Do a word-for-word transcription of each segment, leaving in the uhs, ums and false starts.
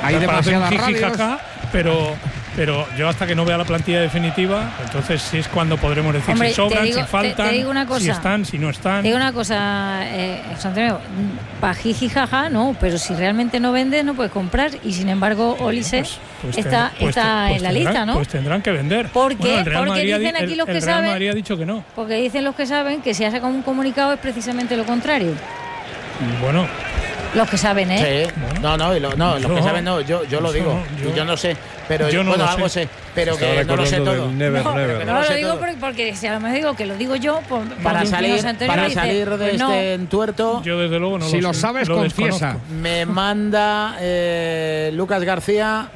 hay demasiadas radios. Jaja, pero, pero yo hasta que no vea la plantilla definitiva, entonces sí es cuando podremos decir Hombre, si sobran, digo, si faltan, te, te digo una cosa, si están, si no están. Te digo una cosa, eh, Antonio, para jiji jaja no, pero si realmente no vendes no puedes comprar y sin embargo Olise pues, pues está, ten, pues, está pues en la tendrán, lista, ¿no? Pues tendrán que vender. ¿Por qué? Bueno, el Real porque Madrid, dicen aquí el, los que el Real saben. Madrid ha dicho que no. Porque dicen los que saben que si ha sacado un comunicado es precisamente lo contrario. Bueno. Los que saben, ¿eh? Sí. Bueno. No, no, y lo, no, yo, los que saben no, yo, yo lo digo. Yo, yo no sé, pero yo no bueno, lo algo sé, sé, pero Estaba que no lo sé todo. Never, no, never. no, no lo, lo sé digo todo. porque, porque si a lo mejor digo que lo digo yo, pues, para salir, para dice, salir de pues este no. entuerto. Yo desde luego no si lo lo sé, sabes, lo confiesa. desconozco. Me manda eh, Lucas García.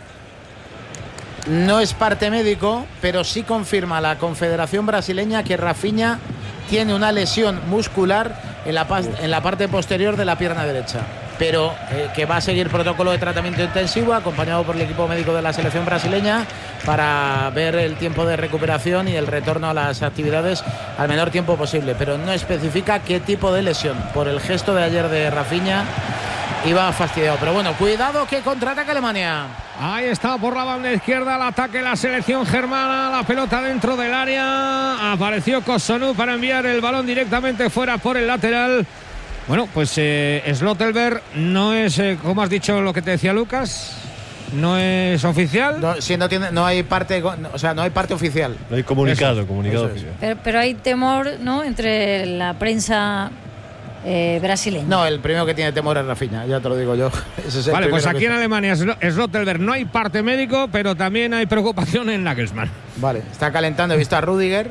No es parte médico, pero sí confirma la Confederación Brasileña que Rafinha tiene una lesión muscular en la, en la parte posterior de la pierna derecha, pero eh, que va a seguir protocolo de tratamiento intensivo acompañado por el equipo médico de la selección brasileña para ver el tiempo de recuperación y el retorno a las actividades al menor tiempo posible, pero no especifica qué tipo de lesión. Por el gesto de ayer de Rafinha iba fastidiado, pero bueno, cuidado que contraataca Alemania. Ahí está por la banda izquierda el ataque de la selección germana, la pelota dentro del área, apareció Kosunu para enviar el balón directamente fuera por el lateral. Bueno, pues eh, Slottelberg no es, eh, como has dicho lo que te decía Lucas, no es oficial. No, si no tiene, no hay parte, o sea, no hay parte oficial. No hay comunicado, Eso, comunicado eso es. oficial. Pero, pero hay temor, ¿no?, entre la prensa eh, brasileña. No, el primero que tiene temor es Rafinha, ya te lo digo yo. Ese es el Vale, pues primero aquí que... en Alemania, Slottelberg, no hay parte médico, pero también hay preocupación en Nagelsmann. Vale, está calentando, he visto a Rudiger.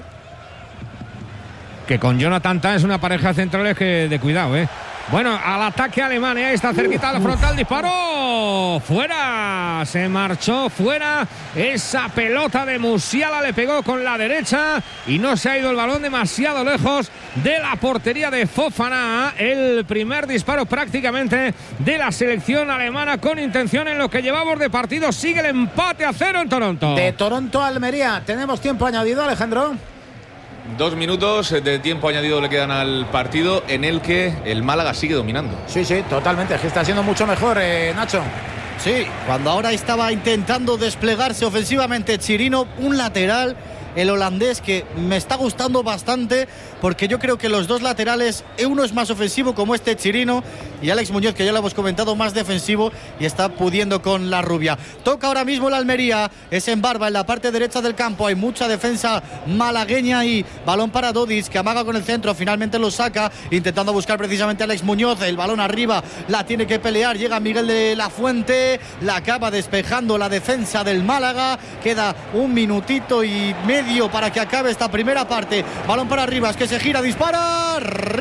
Que con Jonathan Tah es una pareja de centrales que de cuidado, ¿eh? Bueno, al ataque alemán, ahí está cerquita al frontal, disparó, fuera, se marchó fuera, esa pelota de Musiala le pegó con la derecha y no se ha ido el balón demasiado lejos de la portería de Fofana. El primer disparo prácticamente de la selección alemana con intención en lo que llevamos de partido. Sigue el empate a cero en Toronto. De Toronto a Almería, tenemos tiempo añadido, Alejandro. Dos minutos de tiempo añadido le quedan al partido en el que el Málaga sigue dominando. Sí, sí, totalmente, es que está siendo mucho mejor, eh, Nacho. Sí, cuando ahora estaba intentando desplegarse ofensivamente Chirino, un lateral, el holandés, que me está gustando bastante, porque yo creo que los dos laterales, uno es más ofensivo como este Chirino, y Alex Muñoz, que ya lo hemos comentado, más defensivo, y está pudiendo con la rubia. Toca ahora mismo la Almería, es en Barba, en la parte derecha del campo, hay mucha defensa malagueña y balón para Dodis, que amaga con el centro, finalmente lo saca, intentando buscar precisamente a Alex Muñoz, el balón arriba, la tiene que pelear, llega Miguel de la Fuente, la acaba despejando la defensa del Málaga, queda un minutito y medio para que acabe esta primera parte. Balón para Rivas, que se gira, dispara,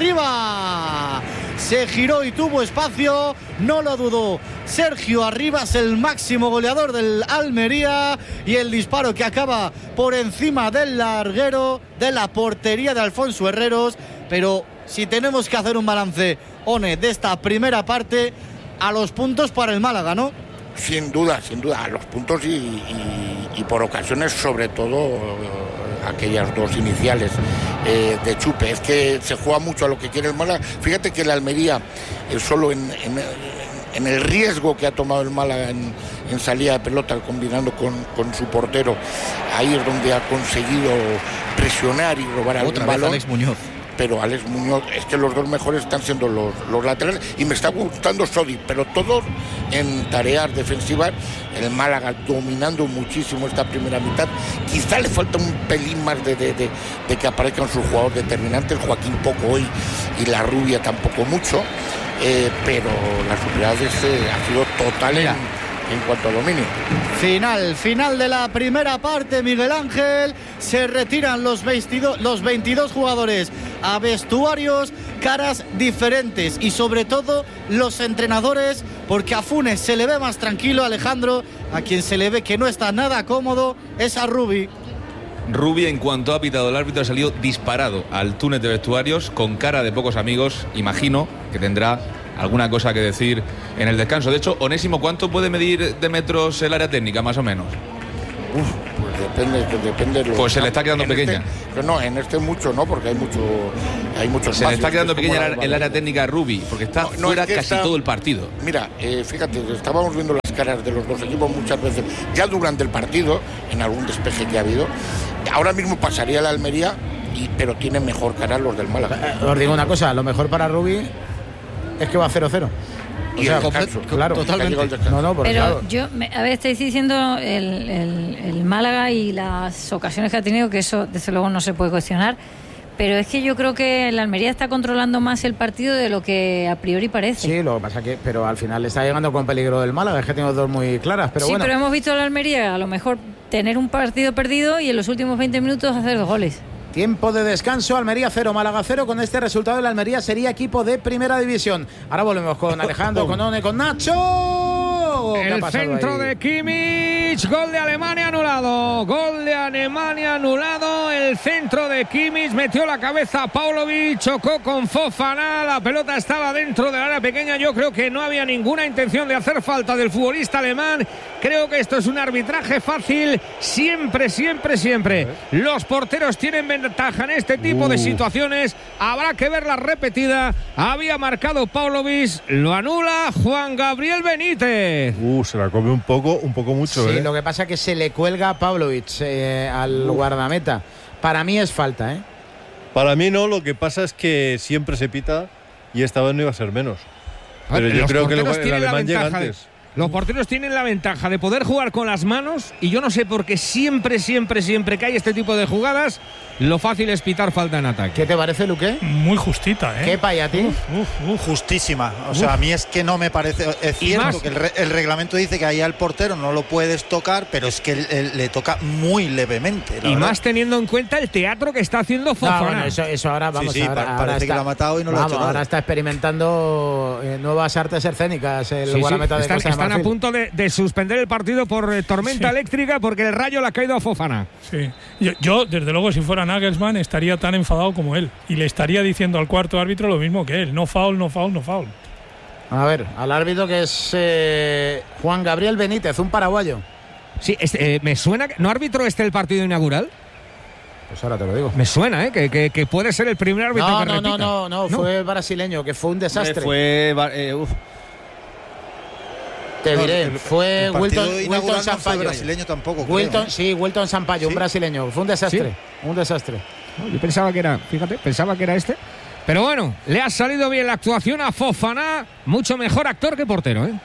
arriba. Se giró y tuvo espacio, no lo dudó Sergio Arribas, el máximo goleador del Almería, y el disparo que acaba por encima del larguero de la portería de Alfonso Herreros. Pero si tenemos que hacer un balance, One, de esta primera parte, a los puntos para el Málaga, ¿no? Sin duda, sin duda, a los puntos y, y, y por ocasiones, sobre todo eh, aquellas dos iniciales eh, de Chupe. Es que se juega mucho a lo que quiere el Málaga. Fíjate que el Almería, eh, solo en, en, en el riesgo que ha tomado el Málaga en, en salida de pelota, combinando con, con su portero, ahí es donde ha conseguido presionar y robar algún Otra balón. vez Alex Muñoz. Pero Alex Muñoz, es que los dos mejores están siendo los, los laterales, y me está gustando Sodi, pero todos en tareas defensivas. El Málaga dominando muchísimo esta primera mitad. Quizá le falta un pelín más de, de, de, de que aparezcan sus jugadores determinantes. Joaquín poco hoy y la Rubia tampoco mucho, eh, pero la superioridad de este ha sido total en, en cuanto a dominio. Final, final de la primera parte, Miguel Ángel. Se retiran los veintidós, los veintidós jugadores a vestuarios, caras diferentes, y sobre todo los entrenadores, porque a Funes se le ve más tranquilo, Alejandro, a quien se le ve que no está nada cómodo es a Rubi. Rubi, en cuanto ha pitado el árbitro, ha salido disparado al túnel de vestuarios con cara de pocos amigos. Imagino que tendrá alguna cosa que decir en el descanso. De hecho, Onésimo, ¿cuánto puede medir de metros el área técnica, más o menos? Uf, pues depende, depende de lo Pues se le está quedando en pequeña. Este, no, en este mucho no, porque hay mucho, hay mucho Se le está quedando espacio, pequeña es como el área técnica a Rubi, porque está No, no, fuera es que casi está- todo el partido. Mira, eh, fíjate, estábamos viendo la buenas caras de los dos equipos muchas veces, ya durante el partido, en algún despeje que ha habido. Ahora mismo pasaría la Almería, y, pero tienen mejor cara los del Málaga. Os digo una cosa, lo mejor para Rubí es que va cero cero. Y o sea, el descanso, claro, totalmente. No, no, porque, pero claro. yo, me, a ver, estáis diciendo el, el, el Málaga y las ocasiones que ha tenido, que eso desde luego no se puede cuestionar, pero es que yo creo que la Almería está controlando más el partido de lo que a priori parece. Sí, lo que pasa que, pero al final le está llegando con peligro del Málaga, es que tengo dos muy claras, pero sí, bueno. pero hemos visto a la Almería a lo mejor tener un partido perdido y en los últimos veinte minutos hacer dos goles. Tiempo de descanso, Almería cero, Málaga cero. Con este resultado el Almería sería equipo de primera división. Ahora volvemos con Alejandro, con One, con Nacho. El centro ahí de Kimmich, gol de Alemania anulado. Gol de Alemania anulado. El centro de Kimmich, metió la cabeza a Paulovic, chocó con Fofana. La pelota estaba dentro del área pequeña. Yo creo que no había ninguna intención de hacer falta del futbolista alemán. Creo que esto es un arbitraje fácil. Siempre, siempre, siempre. Los porteros tienen ventaja en este tipo uh. de situaciones. Habrá que verla repetida. Había marcado Paulovic, lo anula Juan Gabriel Benítez. Uh, se la come un poco, un poco mucho. Sí, ¿eh? Lo que pasa es que se le cuelga a Paulovic eh, al uh. guardameta. Para mí es falta, ¿eh? Para mí no, lo que pasa es que siempre se pita y esta vez no iba a ser menos. Pero yo creo que el, el alemán llega antes. Los porteros tienen la ventaja de poder jugar con las manos y yo no sé por qué siempre, siempre, siempre que hay este tipo de jugadas, lo fácil es pitar falta en ataque. ¿Qué te parece, Luque? Muy justita, ¿eh? ¿Qué paya a ti? Uf, uf, justísima. O uf. sea, a mí es que no me parece... Es cierto más, que el, re, el reglamento dice que ahí al portero no lo puedes tocar, pero es que el, el, le toca muy levemente. Y verdad. Más teniendo en cuenta el teatro que está haciendo Fofana. No, bueno, eso, eso ahora vamos sí, sí, ahora, pa, ahora parece está, que lo ha matado y no vamos, lo ha hecho nada. Ahora está experimentando eh, nuevas artes escénicas el sí, guardameta sí, de están, Costa de están a punto de, de suspender el partido por eh, tormenta sí. eléctrica porque el rayo le ha caído a Fofana. Sí. Yo, yo, desde luego, si fuera Nagelsmann, estaría tan enfadado como él y le estaría diciendo al cuarto árbitro lo mismo que él: no foul, no foul, no foul. A ver, al árbitro que es eh, Juan Gabriel Benítez, un paraguayo. Sí, este, eh, me suena que no árbitro este el partido inaugural. Pues ahora te lo digo. Me suena, ¿eh? Que, que, que puede ser el primer árbitro no, que no, repita. No, no, no, no, fue brasileño, que fue un desastre. Fue, eh, uf. Te diré, no, el, el fue Wilton, Wilton Sampaio. No brasileño tampoco. Wilton, creo. Sí, Wilton Sampaio, ¿sí? Un brasileño. Fue un desastre, ¿sí? Un desastre. Yo pensaba que era, fíjate, pensaba que era este. Pero bueno, le ha salido bien la actuación a Fofana. Mucho mejor actor que portero, ¿eh?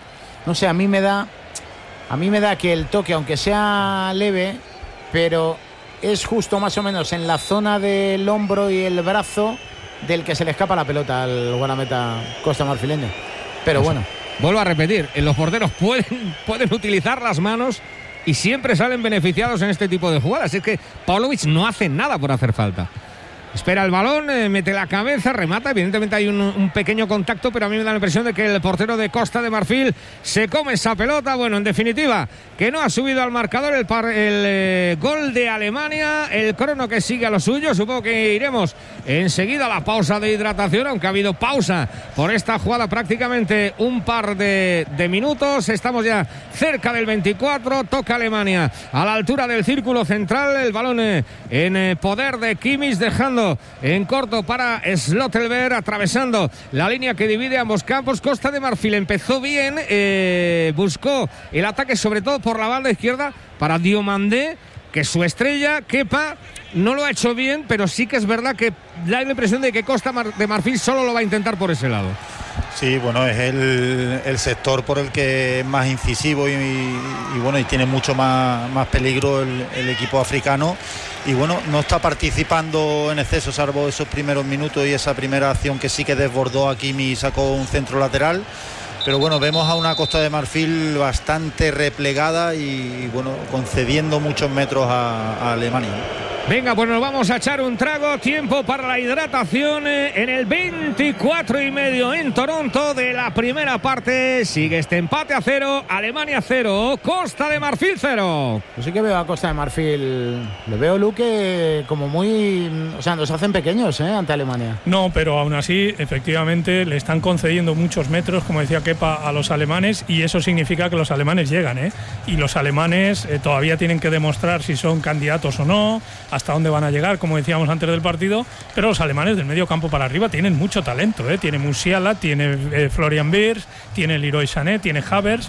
No sé, a mí me da, a mí me da que el toque, aunque sea leve, pero es justo más o menos en la zona del hombro y el brazo del que se le escapa la pelota al guardameta costamarfileño. Pero bueno. Vuelvo a repetir, los porteros pueden, pueden utilizar las manos y siempre salen beneficiados en este tipo de jugadas. Es que Paulovic no hace nada por hacer falta. Espera el balón, eh, mete la cabeza, remata. Evidentemente hay un, un pequeño contacto, pero a mí me da la impresión de que el portero de Costa de Marfil se come esa pelota. Bueno, en definitiva, que no ha subido al marcador el, par, el eh, gol de Alemania. El crono que sigue a lo suyo. Supongo que iremos enseguida a la pausa de hidratación, aunque ha habido pausa por esta jugada prácticamente un par de, de minutos. Estamos ya cerca del veinticuatro. Toca Alemania a la altura del círculo central. El balón eh, en eh, poder de Kimmich, dejando en corto para Slottelberg, atravesando la línea que divide ambos campos. Costa de Marfil empezó bien, eh, buscó el ataque sobre todo por la banda izquierda para Diomandé, que su estrella, Kepa, no lo ha hecho bien, pero sí que es verdad que da la impresión de que Costa de Marfil solo lo va a intentar por ese lado. Sí, bueno, es el, el sector por el que es más incisivo y, y, y bueno, y tiene mucho más, más peligro el, el equipo africano. Y bueno, no está participando en exceso, salvo esos primeros minutos y esa primera acción que sí que desbordó a Kimi y sacó un centro lateral. Pero bueno, vemos a una Costa de Marfil bastante replegada y bueno, concediendo muchos metros a, a Alemania. Venga, pues nos vamos a echar un trago. Tiempo para la hidratación en el veinticuatro y medio en Toronto de la primera parte. Sigue este empate a cero. Alemania cero, Costa de Marfil cero. Yo sí que veo a Costa de Marfil. Le veo, Luque, como muy... O sea, nos hacen pequeños, ¿eh? Ante Alemania. No, pero aún así, efectivamente, le están concediendo muchos metros, como decía Kepa, a los alemanes, y eso significa que los alemanes llegan, ¿eh? Y los alemanes eh, todavía tienen que demostrar si son candidatos o no, hasta dónde van a llegar, como decíamos antes del partido, pero los alemanes del medio campo para arriba tienen mucho talento, ¿eh? Tiene Musiala, tiene eh, Florian Wirtz, tiene Leroy Sané, tiene Havertz. De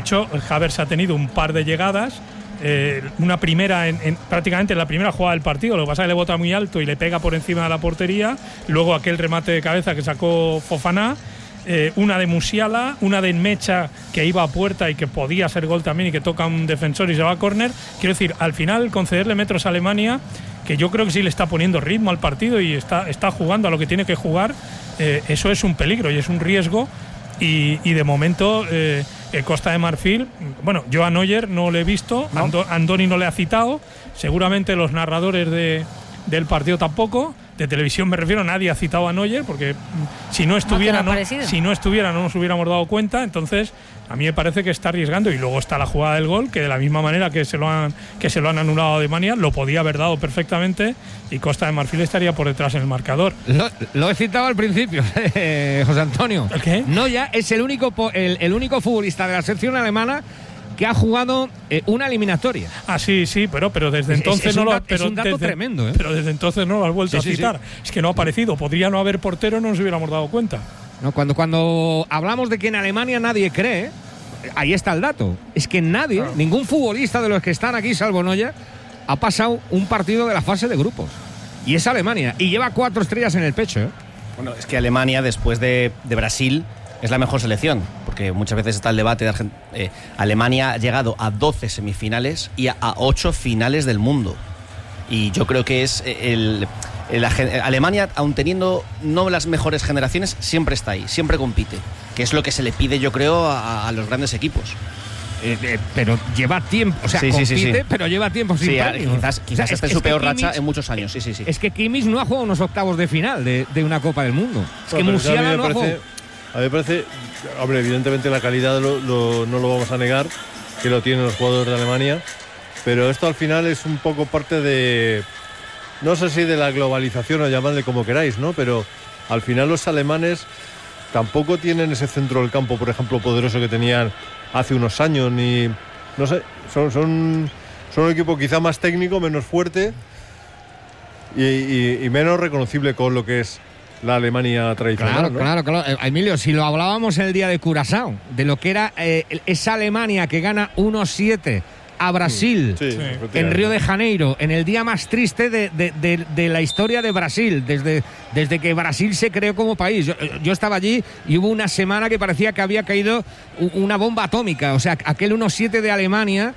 dicho, Havertz ha tenido un par de llegadas. Eh, una primera, en, en, prácticamente en la primera jugada del partido. Lo que pasa es que le bota muy alto y le pega por encima de la portería. Luego aquel remate de cabeza que sacó Fofana. Eh, una de Musiala, una de Mecha que iba a puerta y que podía ser gol también y que toca un defensor y se va a córner. Quiero decir, al final concederle metros a Alemania, que yo creo que sí le está poniendo ritmo al partido y está, está jugando a lo que tiene que jugar, eh, eso es un peligro y es un riesgo. Y, y de momento eh, el Costa de Marfil, bueno, yo a Neuer no le he visto, ¿no? Ando, Andoni no le ha citado, seguramente los narradores de, del partido tampoco. De televisión me refiero, nadie ha citado a Neuer, porque si no estuviera no, si no estuviera no nos hubiéramos dado cuenta. Entonces a mí me parece que está arriesgando. Y luego está la jugada del gol, que de la misma manera que se lo han que se lo han anulado a Alemania, lo podía haber dado perfectamente y Costa de Marfil estaría por detrás en el marcador. Lo, lo he citado al principio, eh, José Antonio. ¿El qué? Neuer es el único el, el único futbolista de la selección alemana que ha jugado eh, una eliminatoria. Ah, sí, sí, pero, pero desde es, entonces es no lo ha pero Es un dato desde, tremendo, ¿eh? Pero desde entonces no lo has vuelto sí, a citar. Sí, sí. Es que no ha aparecido. Podría no haber portero, no nos hubiéramos dado cuenta. No, cuando, cuando hablamos de que en Alemania nadie cree, ahí está el dato. Es que nadie, ah. ningún futbolista de los que están aquí, salvo Neuer, ha pasado un partido de la fase de grupos. Y es Alemania. Y lleva cuatro estrellas en el pecho, ¿eh? Bueno, es que Alemania, después de, de Brasil, es la mejor selección, porque muchas veces está el debate de Argent- eh, Alemania ha llegado a doce semifinales y a, a ocho finales del mundo. Y yo creo que es el, el, el Alemania, aun teniendo no las mejores generaciones, siempre está ahí, siempre compite, que es lo que se le pide, yo creo, a, a los grandes equipos. Eh, eh, pero lleva tiempo, o sea, sí, compite, sí, sí, sí. pero lleva tiempo sin sí, premio. Quizás, quizás o sea, esté en su peor Kimmich, racha en muchos años. Sí, sí, sí. Es que Kimmich no ha jugado unos octavos de final de, de una Copa del Mundo. Es no, que Musiala no parece, ha jugado. A mí me parece, hombre, evidentemente la calidad lo, lo, no lo vamos a negar, que lo tienen los jugadores de Alemania, pero esto al final es un poco parte de, no sé si de la globalización o llamadle como queráis, ¿no? Pero al final los alemanes tampoco tienen ese centro del campo, por ejemplo, poderoso que tenían hace unos años, ni, no sé, son, son, son un equipo quizá más técnico, menos fuerte y, y, y menos reconocible con lo que es la Alemania tradicional. Claro, ¿no? claro, claro. Emilio, si lo hablábamos el día de Curazao, de lo que era eh, esa Alemania que gana uno siete a Brasil sí, sí, en Río de Janeiro, en el día más triste de, de, de, de la historia de Brasil, desde, desde que Brasil se creó como país. Yo, yo estaba allí y hubo una semana que parecía que había caído una bomba atómica. O sea, aquel uno siete de Alemania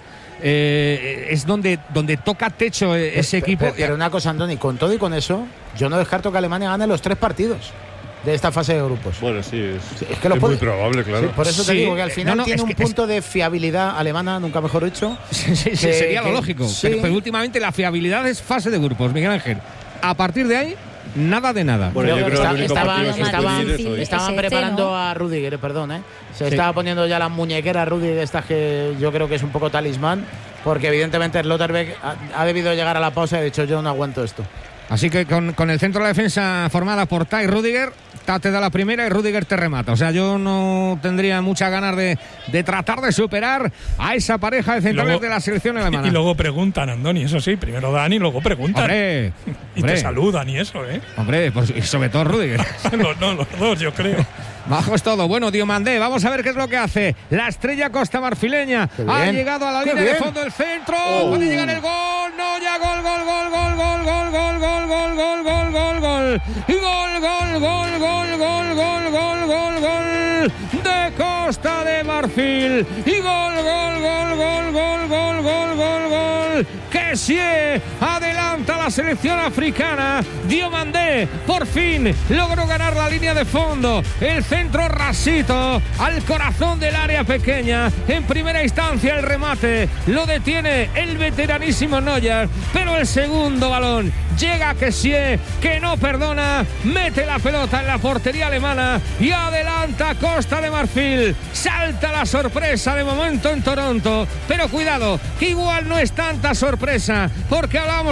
eh, es donde, donde toca techo ese pero, equipo. Pero, pero una cosa, Andoni, con todo y con eso, yo no descarto que Alemania gane los tres partidos de esta fase de grupos. Bueno, sí, es, es, que lo es puede, muy probable, claro. Sí, por eso te sí, digo que al final no, no, tiene un que, punto de fiabilidad alemana, nunca mejor dicho. Sí, sí, que, sería que, lo lógico. Sí. Pero, pero últimamente la fiabilidad es fase de grupos, Miguel Ángel. A partir de ahí, nada de nada. Bueno, yo creo está, que el único estaba, partido que estaban, es eso, ¿eh? estaban preparando a Rudiger, perdón, ¿eh? Se sí. estaba poniendo ya las muñequeras Rudiger, estas que yo creo que es un poco talismán, porque evidentemente Schlotterbeck ha, ha debido llegar a la pausa y ha dicho yo no aguanto esto. Así que con, con el centro de la defensa formada por Tai y Rudiger, Ta te da la primera y Rudiger te remata. O sea, yo no tendría muchas ganas de, de tratar de superar a esa pareja de centrales luego, de la selección alemana. Y luego preguntan, Andoni, eso sí, primero dan y luego preguntan. Hombre, y hombre. te saludan y eso, ¿eh? Hombre, pues, y sobre todo Rudiger. no, no, los dos, yo creo. Bajo es todo. Bueno, Diomandé, vamos a ver qué es lo que hace. La estrella costa marfileña ha llegado a la línea de fondo del centro. Oh. Puede llegar el gol. No, ya gol, gol, gol, gol, gol, gol, gol, gol, gol, gol, gol, gol, gol. Y gol, gol, gol, gol, gol, gol, gol, gol, gol. De Costa de Marfil. Y gol, gol, gol, gol, gol, gol, gol, gol, gol. Que sí, adelanta la selección africana. Diomandé por fin logró ganar la línea de fondo. El centro rasito al corazón del área pequeña. En primera instancia el remate lo detiene el veteranísimo Neuer, pero el segundo balón llega a Kessie, que no perdona, mete la pelota en la portería alemana y adelanta Costa de Marfil. Salta la sorpresa de momento en Toronto, pero cuidado, que igual no es tanta sorpresa, porque hablamos de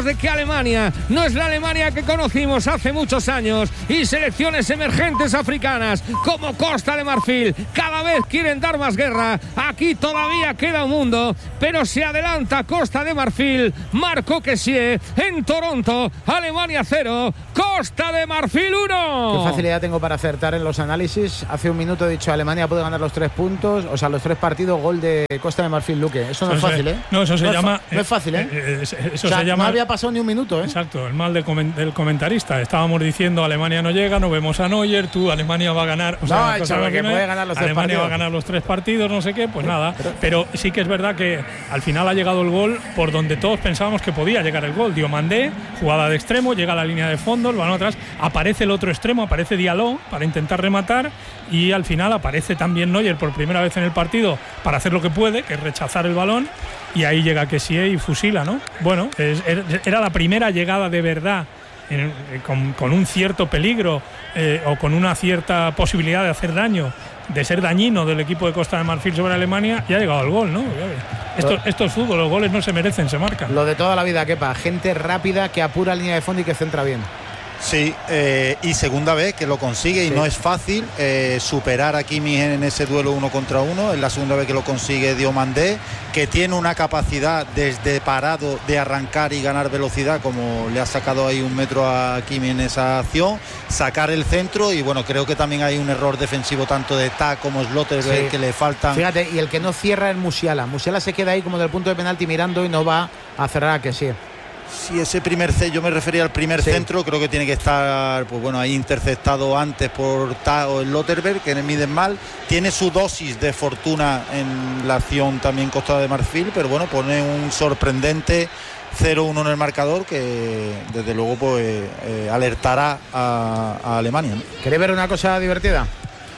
de que Alemania no es la Alemania que conocimos hace muchos años y selecciones emergentes africanas como Costa de Marfil cada vez quieren dar más guerra. Aquí todavía queda un mundo, pero se adelanta Costa de Marfil. Marco Kessié en Toronto. Alemania cero, Costa de Marfil uno. Qué facilidad tengo para acertar en los análisis. Hace un minuto he dicho Alemania puede ganar los tres puntos, o sea, los tres partidos, gol de Costa de Marfil, Luque. Eso no eso es fácil, se, ¿eh? No, eso se no llama... Es no es fácil, ¿eh? eh, eh eso o sea, se llama... no había pasado ni un minuto, ¿eh? Exacto, el mal de coment del comentarista. Estábamos diciendo Alemania no llega, no vemos a Neuer, tú Alemania va a ganar... O no, sea, ha hecho que no puede ganar los tres Alemania partidos. va a ganar los tres partidos, no sé qué, pues nada. Pero, pero sí que es verdad que al final ha llegado el gol por donde todos pensábamos que podía llegar el gol. Diomandé, jugada de extremo, llega a la línea de fondo, el balón atrás, aparece el otro extremo, aparece Diallo para intentar rematar y al final aparece también Neuer por primera vez en el partido para hacer lo que puede, que es rechazar el balón, y ahí llega Kessié y fusila, ¿no? Bueno, es, era la primera llegada de verdad en, con, con un cierto peligro eh, o con una cierta posibilidad de hacer daño, de ser dañino del equipo de Costa de Marfil sobre Alemania, y ha llegado el gol, ¿no? Esto, esto es fútbol, los goles no se merecen, se marcan. Lo de toda la vida, Kepa, gente rápida que apura línea de fondo y que centra bien. Sí, eh, y segunda vez que lo consigue y sí. No es fácil eh, superar a Kimmich en ese duelo uno contra uno. Es la segunda vez que lo consigue Diomandé, que tiene una capacidad desde parado de arrancar y ganar velocidad, como le ha sacado ahí un metro a Kimmich en esa acción, sacar el centro, y bueno, creo que también hay un error defensivo tanto de Ta como Slotterberg, sí. que le faltan. Fíjate, y el que no cierra es Musiala. Musiala se queda ahí como del punto de penalti mirando y no va a cerrar a Kessié. Sí, ese primer centro, yo me refería al primer sí. centro, creo que tiene que estar, pues bueno, ahí interceptado antes por Ta o el Slotterberg, que miden mal. Tiene su dosis de fortuna en la acción también Costa de Marfil, pero bueno, pone un sorprendente cero uno en el marcador que desde luego pues eh, alertará a, a Alemania, ¿no? ¿Queréis ver una cosa divertida?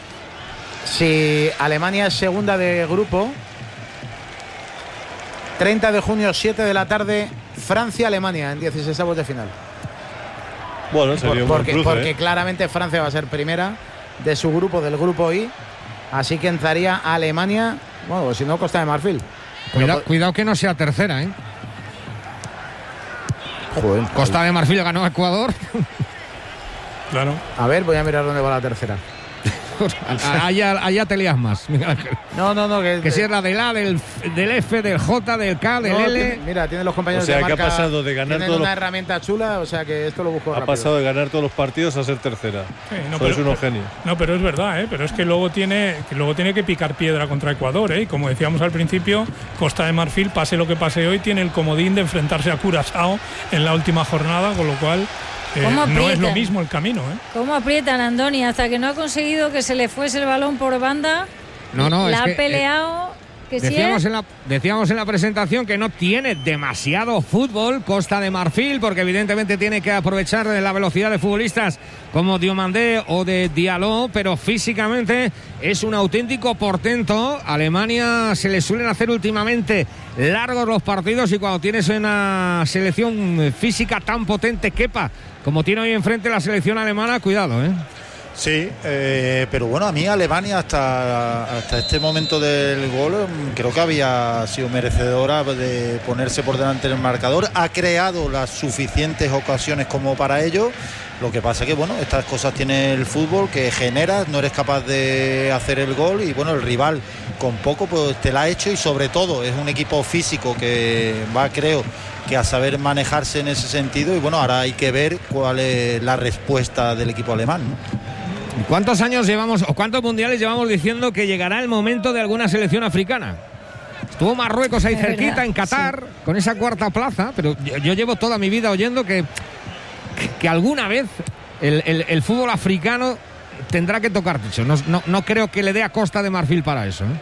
Si Alemania es segunda de grupo, treinta de junio, siete de la tarde, Francia-Alemania en dieciseisavos de final. Bueno, sería Por, porque, un cruce, porque ¿eh? claramente Francia va a ser primera de su grupo, del grupo I, así que entraría Alemania, bueno, si no, Costa de Marfil. Cuidado, cuidado que no sea tercera, ¿eh? Joder, Costa de Marfil ganó a Ecuador. Claro. A ver, voy a mirar dónde va la tercera. allá, allá te lías más, Miguel Ángel. No, no, no. Que, que si era del A, del, del F, del J, del K, del no, L. Tiene, mira, tiene los compañeros o sea, de marca. Que ha pasado de ganar tienen una los... herramienta chula, o sea que esto lo busco Ha rápido. pasado de ganar todos los partidos a ser tercera. Sí, no, Sois pero, unos genios. No, pero es verdad, ¿eh? Pero es que luego tiene que luego tiene que picar piedra contra Ecuador, ¿eh? Y como decíamos al principio, Costa de Marfil, pase lo que pase hoy, tiene el comodín de enfrentarse a Curazao en la última jornada, con lo cual Eh, no es lo mismo el camino, ¿eh? ¿Cómo aprietan, Andoni? Hasta que no ha conseguido que se le fuese el balón por banda, no, no, la es ha que, peleado. Eh, que decíamos, sí en la, decíamos en la presentación que no tiene demasiado fútbol Costa de Marfil, porque evidentemente tiene que aprovechar de la velocidad de futbolistas como Diomandé o de Diallo, pero físicamente es un auténtico portento. A Alemania se le suelen hacer últimamente largos los partidos, y cuando tienes una selección física tan potente, Kepa, como tiene hoy enfrente la selección alemana, cuidado, ¿eh? Sí, eh, pero bueno, a mí Alemania hasta, hasta este momento del gol creo que había sido merecedora de ponerse por delante del marcador. Ha creado las suficientes ocasiones como para ello. Lo que pasa que, bueno, estas cosas tiene el fútbol, que generas, no eres capaz de hacer el gol, y bueno, el rival con poco pues te la ha hecho, y sobre todo es un equipo físico que va, creo, que a saber manejarse en ese sentido, y bueno, ahora hay que ver cuál es la respuesta del equipo alemán, ¿no? ¿Cuántos años llevamos o cuántos mundiales llevamos diciendo que llegará el momento de alguna selección africana? Estuvo Marruecos ahí cerquita, verdad, en Qatar, sí, con esa cuarta plaza, pero yo, yo llevo toda mi vida oyendo que, que, que alguna vez el, el, el fútbol africano tendrá que tocar techo. No, no, no creo que le dé a Costa de Marfil para eso, ¿eh?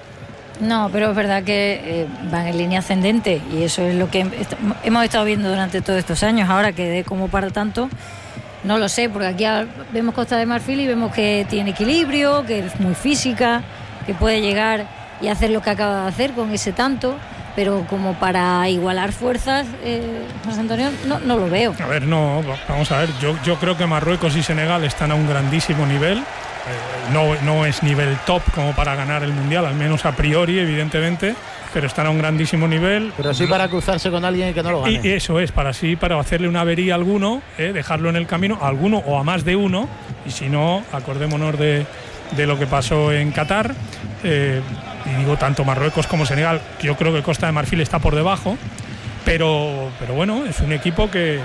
No, pero es verdad que eh, van en línea ascendente, y eso es lo que hemos estado viendo durante todos estos años. Ahora que dé como para tanto, no lo sé, porque aquí vemos Costa de Marfil y vemos que tiene equilibrio, que es muy física, que puede llegar y hacer lo que acaba de hacer con ese tanto, pero como para igualar fuerzas, eh, José Antonio, no, no lo veo. A ver, no, vamos a ver, yo, yo creo que Marruecos y Senegal están a un grandísimo nivel, no, no es nivel top como para ganar el Mundial, al menos a priori, evidentemente, pero están a un grandísimo nivel. Pero sí para cruzarse con alguien y que no lo gane. Y eso es, para sí, para hacerle una avería a alguno, eh, dejarlo en el camino, a alguno o a más de uno, y si no, acordémonos de, de lo que pasó en Qatar. Eh, y digo, tanto Marruecos como Senegal, yo creo que Costa de Marfil está por debajo, pero, pero bueno, es un equipo que,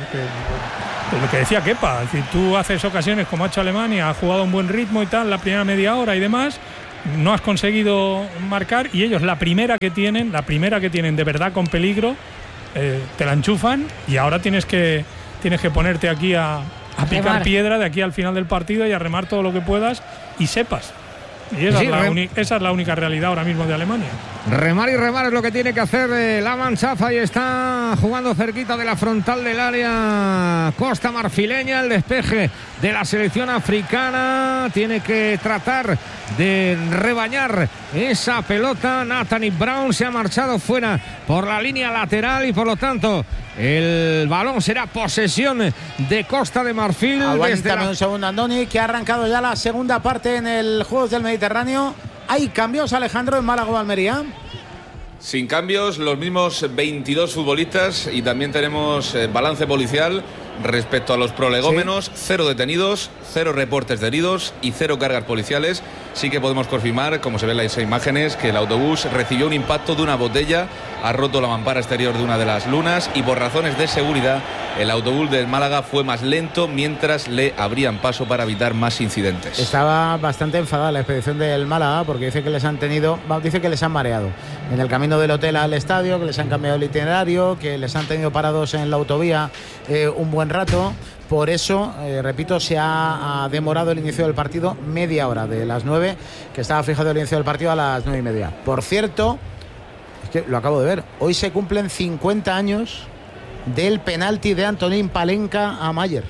que lo que decía Kepa, es decir, tú haces ocasiones como ha hecho Alemania, ha jugado a un buen ritmo y tal, la primera media hora y demás, no has conseguido marcar, y ellos la primera que tienen, la primera que tienen de verdad con peligro, eh, te la enchufan, y ahora tienes que, tienes que ponerte aquí a, a picar remar. piedra de aquí al final del partido y a remar todo lo que puedas y sepas. Y esa, Sí, es la rem- uni- esa es la única realidad ahora mismo de Alemania. Remar y remar es lo que tiene que hacer eh, la Manchafa, y está jugando cerquita de la frontal del área Costa Marfileña. El despeje de la selección africana tiene que tratar de rebañar esa pelota. Nathaniel Brown se ha marchado fuera por la línea lateral y por lo tanto el balón será posesión de Costa de Marfil. Desde Aguántame la... un segundo, Andoni, que ha arrancado ya la segunda parte en el Juegos del Mediterráneo. ¿Hay cambios, Alejandro, en Málaga o Almería? Sin cambios, los mismos veintidós futbolistas, y también tenemos eh, balance policial respecto a los prolegómenos. Sí. Cero detenidos, cero reportes de heridos y cero cargas policiales. Sí que podemos confirmar, como se ven las imágenes, que el autobús recibió un impacto de una botella, ha roto la mampara exterior de una de las lunas, y por razones de seguridad el autobús del Málaga fue más lento mientras le abrían paso para evitar más incidentes. Estaba bastante enfadada la expedición del Málaga porque dice que les han tenido, dice que les han mareado en el camino del hotel al estadio, que les han cambiado el itinerario, que les han tenido parados en la autovía eh, un buen rato. Por eso, eh, repito, se ha, ha demorado el inicio del partido media hora, de las nueve, que estaba fijado el inicio del partido a las nueve y media. Por cierto, es que lo acabo de ver, hoy se cumplen cincuenta años del penalti de Antonín Palenka a Mayer.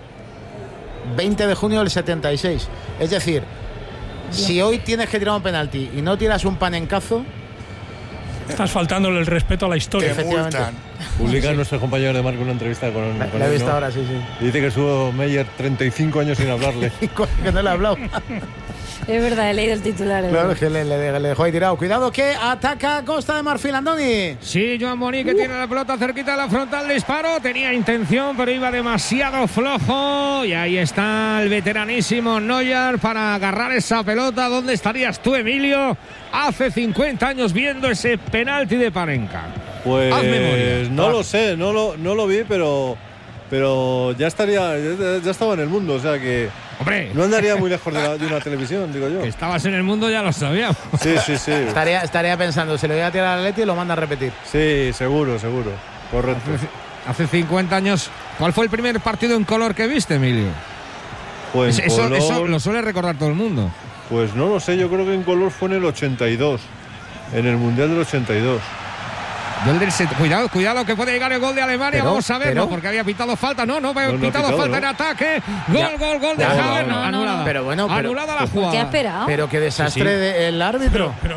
veinte de junio del setenta y seis. Es decir, si hoy tienes que tirar un penalti y no tiras un panencazo, estás faltándole el respeto a la historia. Efectivamente. Publica sí. nuestro compañero de Marca una entrevista con, la, con la he él, visto ¿no? ahora, sí, sí. Dice que estuvo Meyer treinta y cinco años sin hablarle. Que no le ha hablado. Es verdad, he leído el titular. Claro, es que le, le, le dejó ahí tirado. Cuidado que ataca Costa de Marfil, Andoni. Sí, Joan Boni, que uh. tiene la pelota cerquita de la frontal, disparo. Tenía intención, pero iba demasiado flojo. Y ahí está el veteranísimo Neuer para agarrar esa pelota. ¿Dónde estarías tú, Emilio, hace cincuenta años viendo ese penalti de Palenka? Pues haz memoria. No lo sé, no lo, no lo vi, pero, pero ya estaría, ya, ya estaba en el mundo, o sea que... Hombre, no andaría muy lejos de, la, de una televisión, digo yo. Que estabas en el mundo ya lo sabíamos. Sí, sí, sí. Estaría, estaría pensando, se lo voy a tirar al Atleti y lo manda a repetir. Sí, seguro, seguro. Correcto. Hace, hace cincuenta años, ¿cuál fue el primer partido en color que viste, Emilio? Pues eso, color, eso lo suele recordar todo el mundo. Pues no lo sé, yo creo que en color fue en el ochenta y dos. En el Mundial del ochenta y dos. Del del set, cuidado, cuidado que puede llegar el gol de Alemania. Pero, Vamos a verlo, pero, porque había pitado falta. No, no, no, no pitado pitado, falta ¿no? en ataque. Gol, ya. gol, gol de Ya, Havertz. no, no, no, Anulada. Pero bueno, pero, anulada la ¿Por jugada. qué ha esperado? Pero qué desastre Sí, sí. del árbitro. Pero,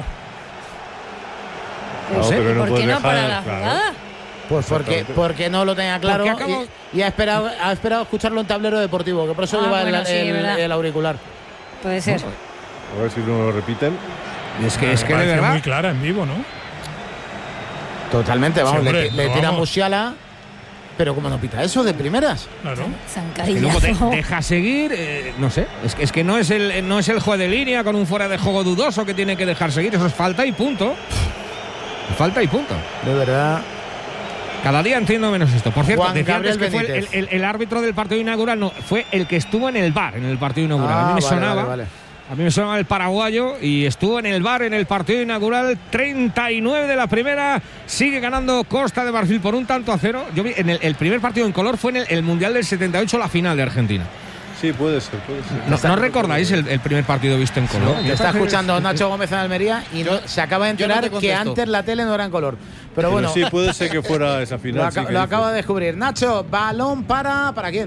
pero, No, sé, pero no ¿por qué puedes no para dejar, la claro. jugada? Pues porque, porque no lo tenía claro Porque acabo- y, y ha, esperado, ha esperado escucharlo en tablero deportivo, que por eso Ah, lleva bueno, el, sí, el- verdad. el auricular. Puede ser. A ver si no lo repiten. Es que, es me que de parece verdad. muy clara en vivo, ¿no? Totalmente, vamos, Sí, hombre, le, le pero tira vamos. Musiala, pero como no pita eso de primeras. Claro. Que luego de- Zancadillazo. deja seguir, eh, no sé, es que, es que no es el no es el juego de línea con un fuera de juego dudoso que tiene que dejar seguir, eso es falta y punto. Falta y punto. De verdad. Cada día entiendo menos esto. Por cierto, Juan decía Gabriel antes que fue el, Benítez. el- el árbitro del partido inaugural, no, fue el que estuvo en el bar en el partido inaugural. Ah, a mí me vale, sonaba. vale, vale. A mí me sonaba el paraguayo y estuvo en el bar en el partido inaugural. treinta y nueve de la primera. Sigue ganando Costa de Marfil por un tanto a cero. Yo vi en el, el primer partido en color fue en el, el Mundial del setenta y ocho, la final de Argentina. Sí, puede ser, puede ser. ¿No, ¿no recordáis el, el primer partido visto en color? Te está escuchando Nacho Gómez en Almería y no, se acaba de yo no enterar te que contesto. antes la tele no era en color. Pero Pero bueno, sí, puede ser que fuera esa final. lo, aca- sí que lo dices. acaba de descubrir. Nacho, balón para. ¿Para quién?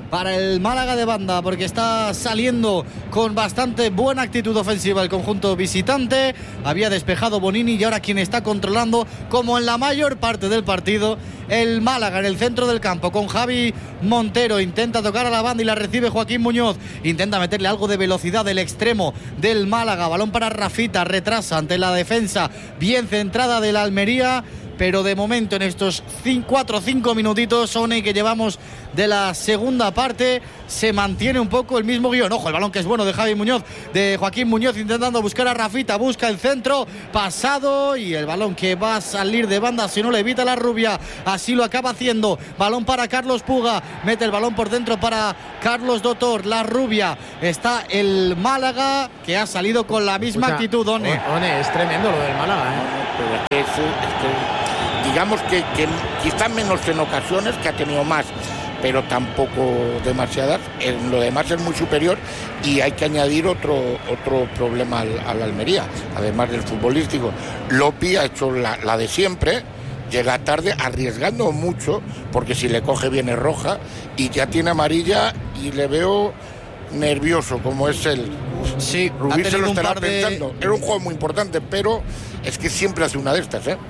para el Málaga de banda, porque está saliendo con bastante buena actitud ofensiva el conjunto visitante. Había despejado Bonini y ahora quien está controlando, como en la mayor parte del partido, el Málaga en el centro del campo con Javi Montero. Intenta tocar a la banda y la recibe Joaquín Muñoz. Intenta meterle algo de velocidad del extremo del Málaga. Balón para Rafita, retrasa ante la defensa bien centrada de la Almería. Pero de momento en estos cuatro o cinco minutitos, One, que llevamos de la segunda parte, se mantiene un poco el mismo guión. Ojo, el balón que es bueno de Javi Muñoz, de Joaquín Muñoz, intentando buscar a Rafita, busca el centro, pasado, y el balón que va a salir de banda si no le evita la Rubia. Así lo acaba haciendo. Balón para Carlos Puga, mete el balón por dentro para Carlos Dotor, la Rubia. Está el Málaga, que ha salido con la misma Escucha, actitud, One. One, es tremendo lo del Málaga, ¿eh? Pero es que, es, es que digamos que, que quizás menos en ocasiones, que ha tenido más, pero tampoco demasiadas. En lo demás es muy superior, y hay que añadir otro otro problema al, al Almería, además del futbolístico. Lopi ha hecho la, la de siempre, llega tarde, arriesgando mucho, porque si le coge viene roja, y ya tiene amarilla, y le veo nervioso como es él. Sí, Rubí se lo estará de... pensando. Era un juego muy importante, pero es que siempre hace una de estas, ¿eh?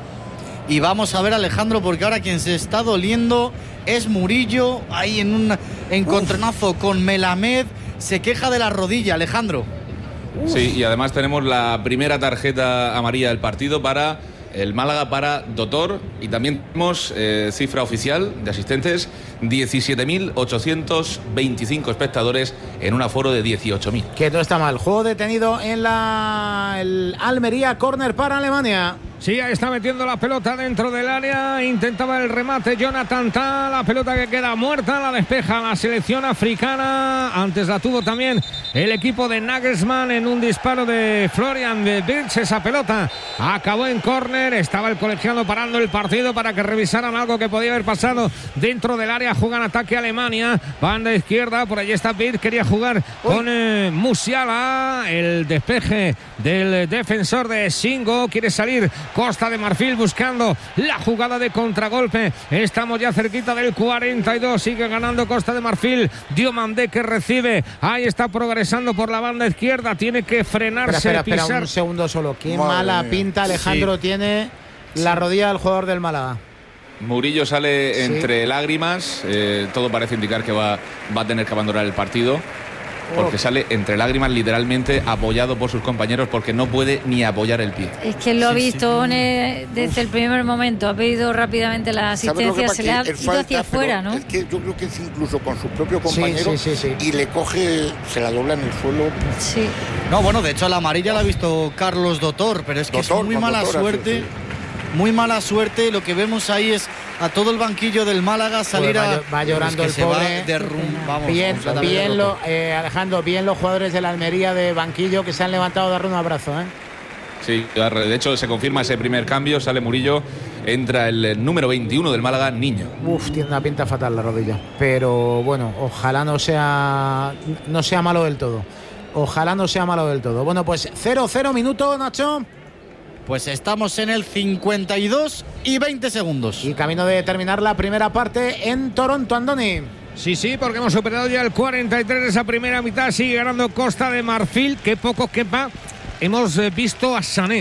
Y vamos a ver, Alejandro, porque ahora quien se está doliendo es Murillo, ahí en un encontronazo con Melamed. Se queja de la rodilla, Alejandro. Uf. Sí, y además tenemos la primera tarjeta amarilla del partido para el Málaga, para Dotor, y también tenemos eh, cifra oficial de asistentes: diecisiete mil ochocientos veinticinco espectadores en un aforo de dieciocho mil. Que no está mal. Juego detenido en la el Almería, córner para Alemania. Sí, ahí está metiendo la pelota dentro del área. Intentaba el remate Jonathan Tah. La pelota que queda muerta, la despeja la selección africana. Antes la tuvo también el equipo de Nagelsmann en un disparo de Florian Wirtz. Esa pelota acabó en córner. Estaba el colegiado parando el partido para que revisaran algo que podía haber pasado dentro del área. Juega en ataque Alemania. Banda izquierda, por allí está Wirtz. Quería jugar Uy. con eh, Musiala. El despeje del defensor de Singo. Quiere salir Costa de Marfil buscando la jugada de contragolpe. Estamos ya cerquita del cuarenta y dos. Sigue ganando Costa de Marfil. Diomandé que recibe. Ahí está progresando por la banda izquierda. Tiene que frenarse. Espera, espera, pisar. espera un segundo solo. Qué Madre mala mía. pinta, Alejandro, sí. tiene la rodilla del jugador del Málaga. Murillo sale Sí. entre lágrimas. Eh, todo parece indicar que va, va a tener que abandonar el partido, porque Oh. sale entre lágrimas, literalmente apoyado por sus compañeros, porque no puede ni apoyar el pie. Es que lo ha Sí, visto sí. One desde el primer momento. Ha pedido rápidamente la ¿Sabes lo que asistencia, pasa? se le ha Que él ido falta, hacia pero afuera, ¿no? Es que yo creo que es incluso con su propio Sí, compañero, sí, sí, sí. y le coge, se la dobla en el suelo. Sí. No, bueno, de hecho la amarilla la ha visto Carlos Dotor, pero es que Dotor, es muy con mala Dotor, suerte. sí, Muy mala suerte. Lo que vemos ahí es a todo el banquillo del Málaga salir Joder, va a. llo- va llorando es que el se pobre. va derrum- vamos, Bien, completamente bien roto. lo, eh, Alejandro, bien los jugadores de la Almería de banquillo que se han levantado a darle un abrazo, ¿eh? Sí, de hecho se confirma ese primer cambio, sale Murillo, entra el número veintiuno del Málaga, Niño. Uf, tiene una pinta fatal la rodilla. Pero bueno, ojalá no sea no sea malo del todo. Ojalá no sea malo del todo. Bueno, pues cero cero minuto, Nacho. Pues estamos en el cincuenta y dos y veinte segundos. Y camino de terminar la primera parte en Toronto, Andoni. Sí, sí, porque hemos superado ya el cuarenta y tres de esa primera mitad. Sigue ganando Costa de Marfil. Que poco quepa. Hemos eh, visto a Sané,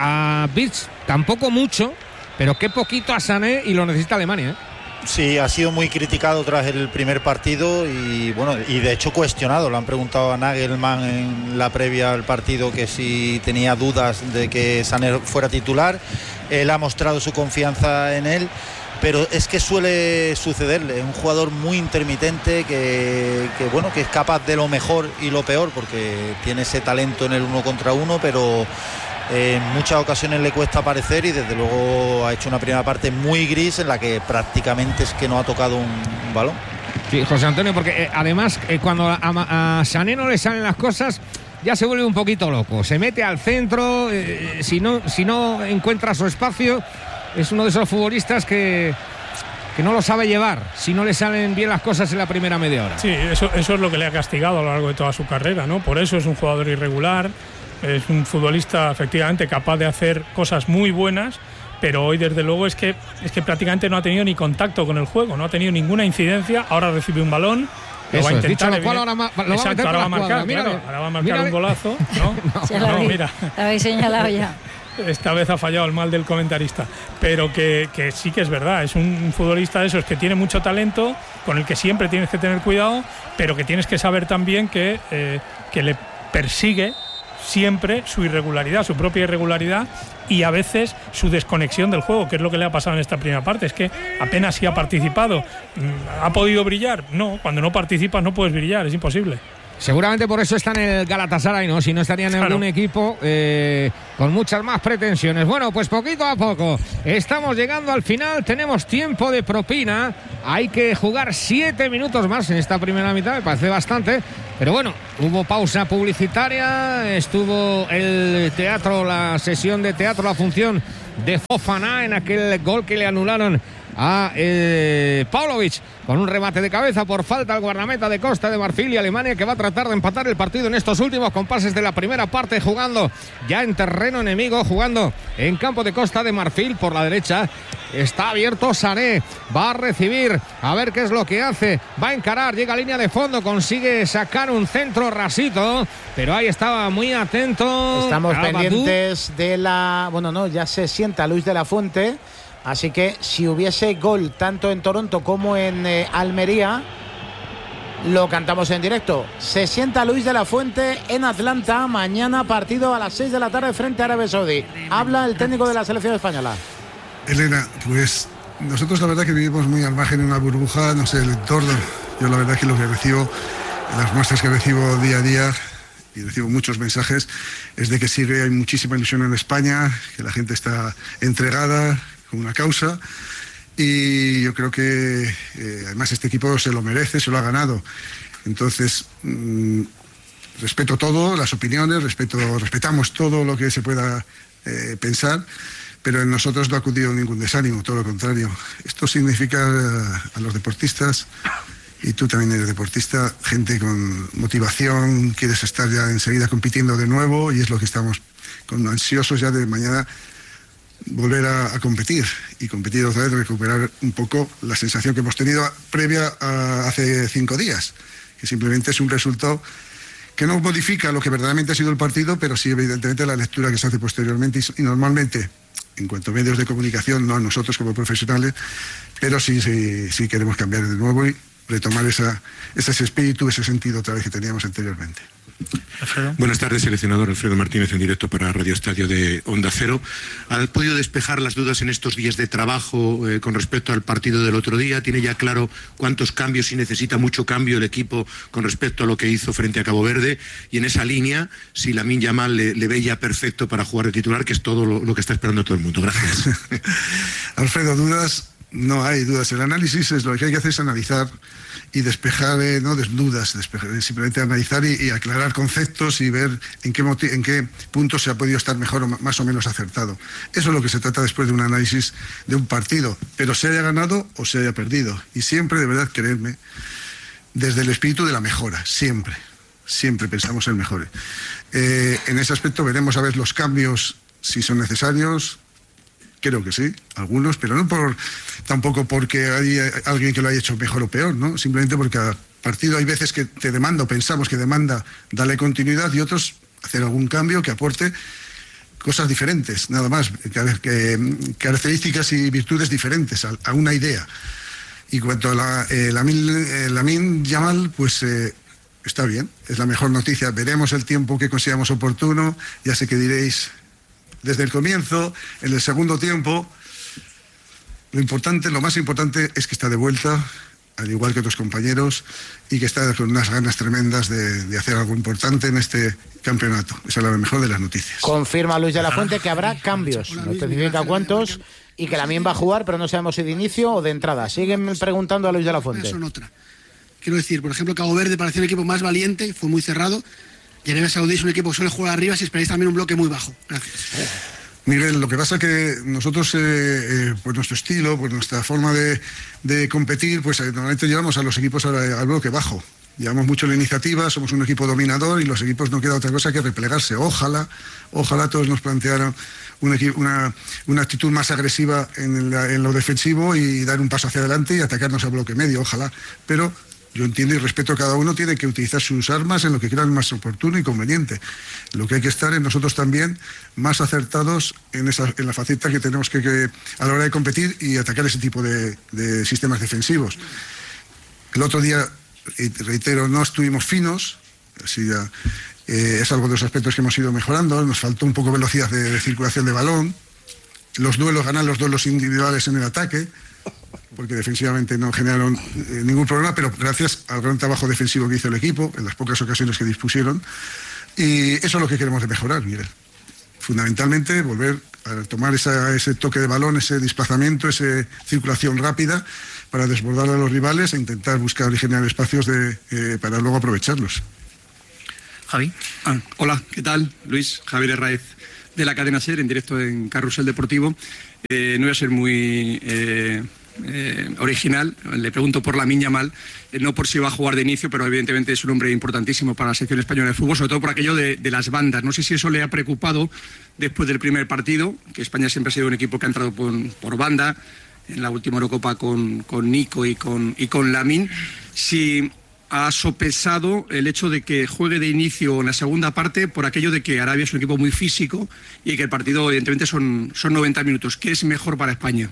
a Wirtz, tampoco mucho, pero qué poquito a Sané, y lo necesita Alemania, ¿eh? Sí, ha sido muy criticado tras el primer partido y bueno, y de hecho cuestionado. Le han preguntado a Nagelsmann en la previa al partido que si tenía dudas de que Sané fuera titular. Él ha mostrado su confianza en él, pero es que suele sucederle. Es un jugador muy intermitente que, que bueno, que es capaz de lo mejor y lo peor, porque tiene ese talento en el uno contra uno, pero en muchas ocasiones le cuesta aparecer, y desde luego ha hecho una primera parte muy gris en la que prácticamente es que no ha tocado un, un balón. Sí, José Antonio, porque eh, además eh, cuando a, a, a Sané no le salen las cosas, ya se vuelve un poquito loco. Se mete al centro, eh, si no, si no encuentra su espacio, es uno de esos futbolistas que, que no lo sabe llevar si no le salen bien las cosas en la primera media hora. Sí, eso, eso es lo que le ha castigado a lo largo de toda su carrera, ¿no? Por eso es un jugador irregular. Es un futbolista efectivamente capaz de hacer cosas muy buenas, pero hoy desde luego es que, es que prácticamente no ha tenido ni contacto con el juego, no ha tenido ninguna incidencia. Ahora recibe un balón Lo va a intentar, dicho lo cual, ahora, ma, lo exacto, va a ahora va a marcar, mírale, claro, ahora va a marcar mírale. un golazo. No, Ya no, lo vi, mira. lo habéis señalado ya. Esta vez ha fallado el mal del comentarista, pero que, que sí que es verdad, es un futbolista de esos que tiene mucho talento, con el que siempre tienes que tener cuidado, pero que tienes que saber también que, eh, que le persigue siempre su irregularidad, su propia irregularidad y a veces su desconexión del juego, que es lo que le ha pasado en esta primera parte. Es que apenas sí ha participado. ¿Ha podido brillar? No, cuando no participas no puedes brillar, es imposible. Seguramente por eso está en el Galatasaray, ¿no? Si no estaría en Claro. algún equipo eh, con muchas más pretensiones. Bueno, pues poquito a poco estamos llegando al final. Tenemos tiempo de propina. Hay que jugar siete minutos más en esta primera mitad, me parece bastante. Pero bueno, hubo pausa publicitaria, estuvo el teatro, la sesión de teatro, la función de Fofana en aquel gol que le anularon a eh, Pavlovic con un remate de cabeza por falta al guardameta de Costa de Marfil, y Alemania que va a tratar de empatar el partido en estos últimos compases de la primera parte, jugando ya en terreno enemigo, jugando en campo de Costa de Marfil. Por la derecha está abierto Sané, va a recibir, a ver qué es lo que hace, va a encarar, llega a línea de fondo, consigue sacar un centro rasito, pero ahí estaba muy atento. Estamos Abadou. pendientes de la... Bueno, no, ya se sienta Luis de la Fuente. Así que si hubiese gol tanto en Toronto como en eh, Almería, lo cantamos en directo. Se sienta Luis de la Fuente en Atlanta. Mañana partido a las seis de la tarde frente a Arabia Saudí. Habla el técnico de la selección española. Elena, pues nosotros la verdad que vivimos muy al margen de una burbuja, no sé, el entorno. Yo la verdad que lo que recibo, las muestras que recibo día a día, y recibo muchos mensajes, es de que sigue, hay muchísima ilusión en España, que la gente está entregada con una causa, y yo creo que eh, además este equipo se lo merece, se lo ha ganado. Entonces mmm, respeto todo, las opiniones, respeto, respetamos todo lo que se pueda eh, pensar, pero en nosotros no ha acudido ningún desánimo, todo lo contrario. Esto significa a, a los deportistas, y tú también eres deportista, gente con motivación, quieres estar ya enseguida compitiendo de nuevo, y es lo que estamos con ansiosos ya de mañana volver a, a competir y competir otra vez, recuperar un poco la sensación que hemos tenido previa a hace cinco días, que simplemente es un resultado que no modifica lo que verdaderamente ha sido el partido, pero sí evidentemente la lectura que se hace posteriormente, y, y normalmente en cuanto a medios de comunicación, no a nosotros como profesionales, pero sí, sí, sí queremos cambiar de nuevo y retomar esa, ese espíritu, ese sentido otra vez que teníamos anteriormente. Alfredo. Buenas tardes, seleccionador Alfredo Martínez en directo para Radio Estadio de Onda Cero. ¿Ha podido despejar las dudas en estos días de trabajo eh, con respecto al partido del otro día? ¿Tiene ya claro cuántos cambios, si necesita mucho cambio el equipo con respecto a lo que hizo frente a Cabo Verde? Y en esa línea, si Lamine Yamal le, le ve ya perfecto para jugar de titular, que es todo lo, lo que está esperando todo el mundo. Gracias. Alfredo, dudas, no hay dudas. El análisis es lo que hay que hacer, es analizar y despejar, eh, no desnudas, despejar, simplemente analizar y, y aclarar conceptos y ver en qué, en qué punto se ha podido estar mejor o más o menos acertado. Eso es lo que se trata después de un análisis de un partido, pero se haya ganado o se haya perdido. Y siempre, de verdad, creerme, desde el espíritu de la mejora, siempre, siempre pensamos en mejores. Eh, en ese aspecto veremos a ver los cambios, si son necesarios. Creo que sí, algunos, pero no por tampoco porque hay alguien que lo haya hecho mejor o peor, ¿no? Simplemente porque cada partido hay veces que te demanda, o pensamos que demanda darle continuidad, y otros hacer algún cambio que aporte cosas diferentes, nada más, que, que, características y virtudes diferentes a, a una idea. Y cuanto a la, eh, Lamine, Lamine Yamal, pues eh, está bien, es la mejor noticia. Veremos el tiempo que consideramos oportuno, ya sé que diréis desde el comienzo, en el segundo tiempo. Lo importante, lo más importante es que está de vuelta, al igual que otros compañeros, y que está con unas ganas tremendas de, de hacer algo importante en este campeonato. Esa es la mejor de las noticias. Confirma Luis de la Fuente que habrá cambios, no especifica cuántos, y que Lamine va a jugar, pero no sabemos si de inicio o de entrada. Siguen preguntando a Luis de la Fuente. Son otra. Quiero decir, por ejemplo, Cabo Verde parecía un equipo más valiente, fue muy cerrado. Y Arabia Saudí es un equipo que suele jugar arriba, si esperáis también un bloque muy bajo. Gracias. Miguel, lo que pasa es que nosotros, eh, eh, pues nuestro estilo, pues nuestra forma de, de competir, pues eh, normalmente llevamos a los equipos al, al bloque bajo. Llevamos mucho la iniciativa, somos un equipo dominador y los equipos no queda otra cosa que replegarse. Ojalá, ojalá todos nos plantearan una, una, una actitud más agresiva en, la, en lo defensivo y dar un paso hacia adelante y atacarnos al bloque medio, ojalá. Pero Yo entiendo y respeto a cada uno, tiene que utilizar sus armas en lo que crean más oportuno y conveniente. Lo que hay que estar es nosotros también más acertados en, esa, en la faceta que tenemos que, que a la hora de competir y atacar ese tipo de, de sistemas defensivos. El otro día, reitero, no estuvimos finos, así ya, eh, es algo de los aspectos que hemos ido mejorando. Nos faltó un poco velocidad de, de circulación de balón, los duelos, ganar los duelos individuales en el ataque, porque defensivamente no generaron eh, ningún problema, pero gracias al gran trabajo defensivo que hizo el equipo en las pocas ocasiones que dispusieron. Y eso es lo que queremos de mejorar, Miguel. Fundamentalmente volver a tomar esa, ese toque de balón, ese desplazamiento, esa circulación rápida para desbordar a los rivales e intentar buscar y generar espacios de, eh, para luego aprovecharlos. Javi. Ah, hola, ¿qué tal? Luis, Javier Herráez de la cadena SER, en directo en Carrusel Deportivo. Eh, no voy a ser muy eh, eh, original, le pregunto por Lamine Yamal, eh, no por si va a jugar de inicio, pero evidentemente es un hombre importantísimo para la selección española de fútbol, sobre todo por aquello de, de las bandas. No sé si eso le ha preocupado después del primer partido, que España siempre ha sido un equipo que ha entrado por, por banda, en la última Eurocopa con, con Nico y con, y con Lamine. Si ha sopesado el hecho de que juegue de inicio en la segunda parte por aquello de que Arabia es un equipo muy físico y que el partido evidentemente son, son noventa minutos. ¿Qué es mejor para España?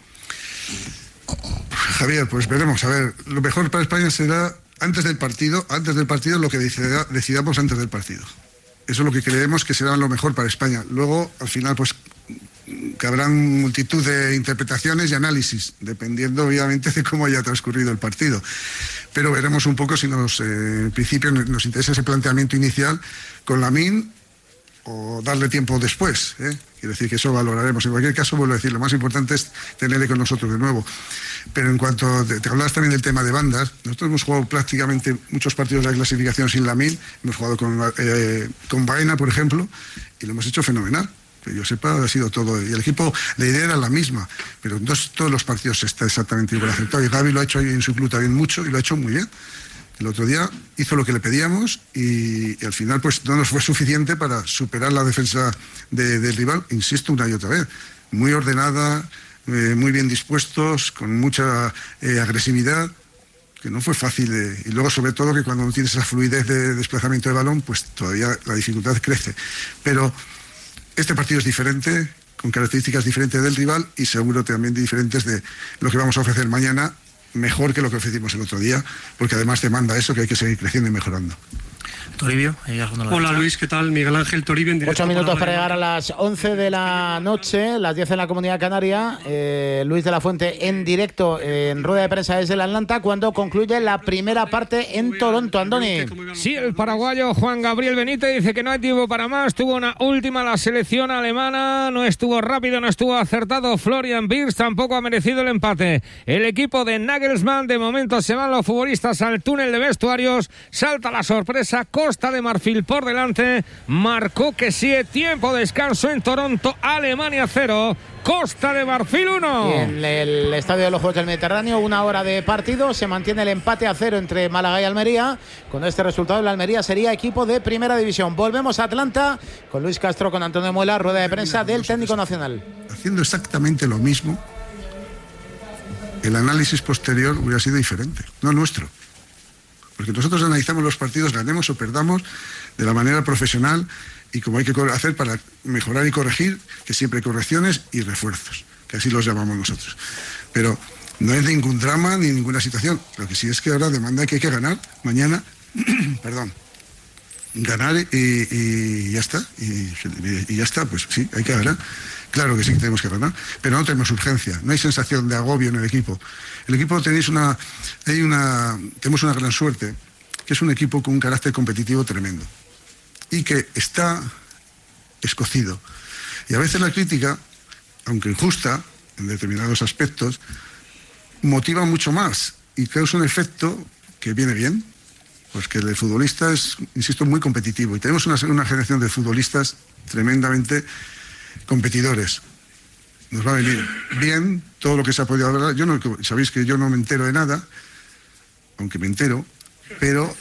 Javier, pues veremos. A ver, lo mejor para España será antes del partido, antes del partido lo que decida, decidamos antes del partido. Eso es lo que creemos que será lo mejor para España. Luego, al final, pues que habrán multitud de interpretaciones y análisis, dependiendo obviamente de cómo haya transcurrido el partido. Pero veremos un poco si nos, eh, en principio nos interesa ese planteamiento inicial con Lamine o darle tiempo después, ¿eh? Quiero decir que eso valoraremos. En cualquier caso, vuelvo a decir, lo más importante es tenerle con nosotros de nuevo. Pero en cuanto, te, te hablabas también del tema de bandas, nosotros hemos jugado prácticamente muchos partidos de la clasificación sin Lamine, hemos jugado con, eh, con Baena, por ejemplo, y lo hemos hecho fenomenal. Que yo sepa, ha sido todo. Y el equipo, la idea era la misma, pero no todos los partidos está exactamente igual aceptado. Y Gaby lo ha hecho en su club también mucho y lo ha hecho muy bien. El otro día hizo lo que le pedíamos y, y al final pues no nos fue suficiente para superar la defensa de, del rival, insisto una y otra vez. Muy ordenada, eh, muy bien dispuestos, con mucha eh, agresividad, que no fue fácil. De, y luego sobre todo que cuando no tienes esa fluidez de desplazamiento de balón, pues todavía la dificultad crece. Pero este partido es diferente, con características diferentes del rival y seguro también diferentes de lo que vamos a ofrecer mañana, mejor que lo que ofrecimos el otro día, porque además demanda eso, que hay que seguir creciendo y mejorando. Toribio. Hola Luis, ¿qué tal? Miguel Ángel Toribio en directo. Ocho minutos para llegar a las once de la noche, las diez en la Comunidad Canaria. Eh, Luis de la Fuente en directo en rueda de prensa desde el Atlanta cuando concluye la primera parte en Toronto. Andoni. Sí, el paraguayo Juan Gabriel Benítez dice que no hay tiempo para más. Tuvo una última la selección alemana, no estuvo rápido, no estuvo acertado. Florian Wirtz tampoco ha merecido el empate. El equipo de Nagelsmann, de momento se van los futbolistas al túnel de vestuarios. Salta la sorpresa. Costa de Marfil por delante, marcó que sí, tiempo de descanso en Toronto, Alemania cero, Costa de Marfil uno. Y en el Estadio de los Juegos del Mediterráneo, una hora de partido, se mantiene el empate a cero entre Málaga y Almería. Con este resultado, la Almería sería equipo de primera división. Volvemos a Atlanta con Luis Castro, con Antonio Muela, rueda de prensa del técnico nacional. Haciendo exactamente lo mismo, el análisis posterior hubiera sido diferente, no nuestro. Porque nosotros analizamos los partidos, ganemos o perdamos, de la manera profesional y como hay que hacer para mejorar y corregir, que siempre hay correcciones y refuerzos, que así los llamamos nosotros. Pero no es ningún drama ni ninguna situación. Lo que sí es que ahora demanda que hay que ganar mañana, perdón, ganar y, y ya está. Y, y ya está, pues sí, hay que ganar. Claro que sí que tenemos que ganar, pero no tenemos urgencia, no hay sensación de agobio en el equipo. El equipo tenéis una, hay una, tenemos una gran suerte, que es un equipo con un carácter competitivo tremendo y que está escocido. Y a veces la crítica, aunque injusta en determinados aspectos, motiva mucho más y causa un efecto que viene bien, pues que el futbolista es, insisto, muy competitivo y tenemos una, una generación de futbolistas tremendamente competidores. Nos va a venir bien todo lo que se ha podido hablar. Yo no, sabéis que yo no me entero de nada, aunque me entero, pero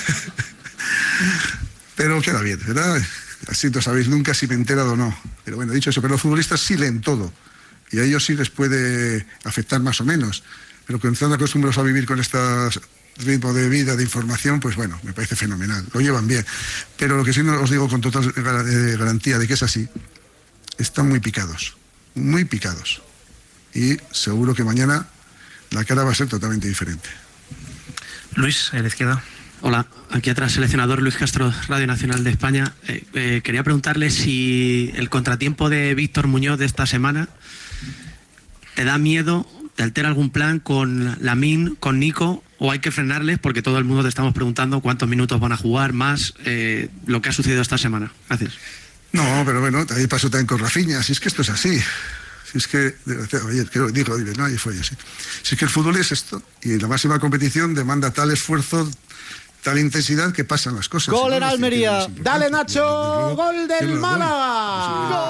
pero queda bien, ¿verdad? Así no sabéis nunca si me he enterado o no. Pero bueno, dicho eso, pero los futbolistas sí leen todo y a ellos sí les puede afectar más o menos. Pero que están acostumbrados a vivir con estas ritmo de vida, de información, pues bueno, me parece fenomenal, lo llevan bien. Pero lo que sí no os digo con total garantía de que es así, están muy picados, muy picados. Y seguro que mañana la cara va a ser totalmente diferente. Luis, a la izquierda. Hola, aquí atrás, seleccionador Luis Castro, Radio Nacional de España. Eh, eh, quería preguntarle si el contratiempo de Víctor Muñoz de esta semana te da miedo, te altera algún plan con Lamine, con Nico, o hay que frenarles porque todo el mundo te estamos preguntando cuántos minutos van a jugar, más eh, lo que ha sucedido esta semana. Gracias. No, pero bueno, ahí pasó también con Rafinha, si es que esto es así. Si es que, oye, creo, digo, no, ahí fue así. Si es que el fútbol es esto, y la máxima competición demanda tal esfuerzo, tal intensidad que pasan las cosas. Gol en Almería. Dale, Nacho, gol del Málaga.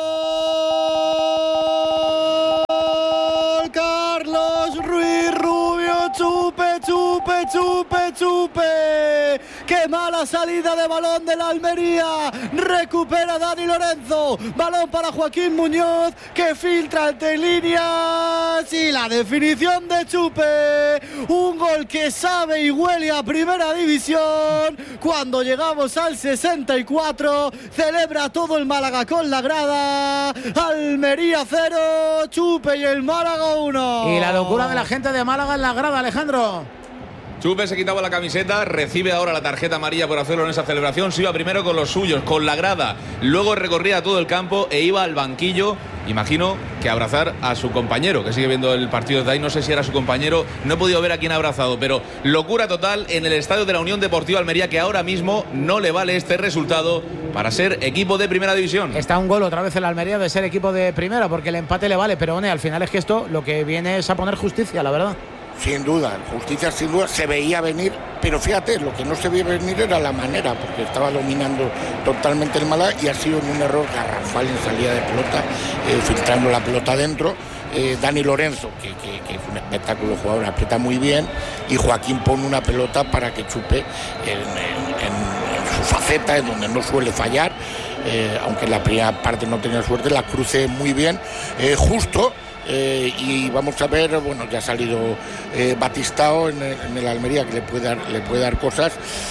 Gol Carlos Ruiz Rubio, chupe, chupe, chupe, chupe. Qué mala salida de balón de la Almería. Recupera Dani Lorenzo. Balón para Joaquín Muñoz, que filtra entre líneas. Y la definición de Chupe. Un gol que sabe y huele a primera división. Cuando llegamos al sesenta y cuatro, celebra todo el Málaga con la grada. Almería cero, Chupe y el Málaga uno. Y la locura de la gente de Málaga en la grada, Alejandro. Chupe se quitaba la camiseta, recibe ahora la tarjeta amarilla por hacerlo en esa celebración. Se iba primero con los suyos, con la grada. Luego recorría todo el campo e iba al banquillo, imagino que a abrazar a su compañero, que sigue viendo el partido desde ahí. No sé si era su compañero, no he podido ver a quién ha abrazado, pero locura total en el estadio de la Unión Deportiva Almería, que ahora mismo no le vale este resultado para ser equipo de primera división. Está un gol otra vez en la Almería de ser equipo de primera, porque el empate le vale, pero bueno, al final es que esto lo que viene es a poner justicia, la verdad. Sin duda, justicia sin duda, se veía venir, pero fíjate, lo que no se veía venir era la manera, porque estaba dominando totalmente el Málaga y ha sido un error garrafal en salida de pelota, eh, filtrando la pelota adentro. Eh, Dani Lorenzo, que, que, que es un espectáculo jugador, aprieta muy bien, y Joaquín pone una pelota para que Chupe en, en, en su faceta, en donde no suele fallar, eh, aunque en la primera parte no tenía suerte, la cruce muy bien, eh, justo. Eh, y vamos a ver, bueno, ya ha salido eh, Batistao en, en el Almería, que le puede dar, le puede dar cosas,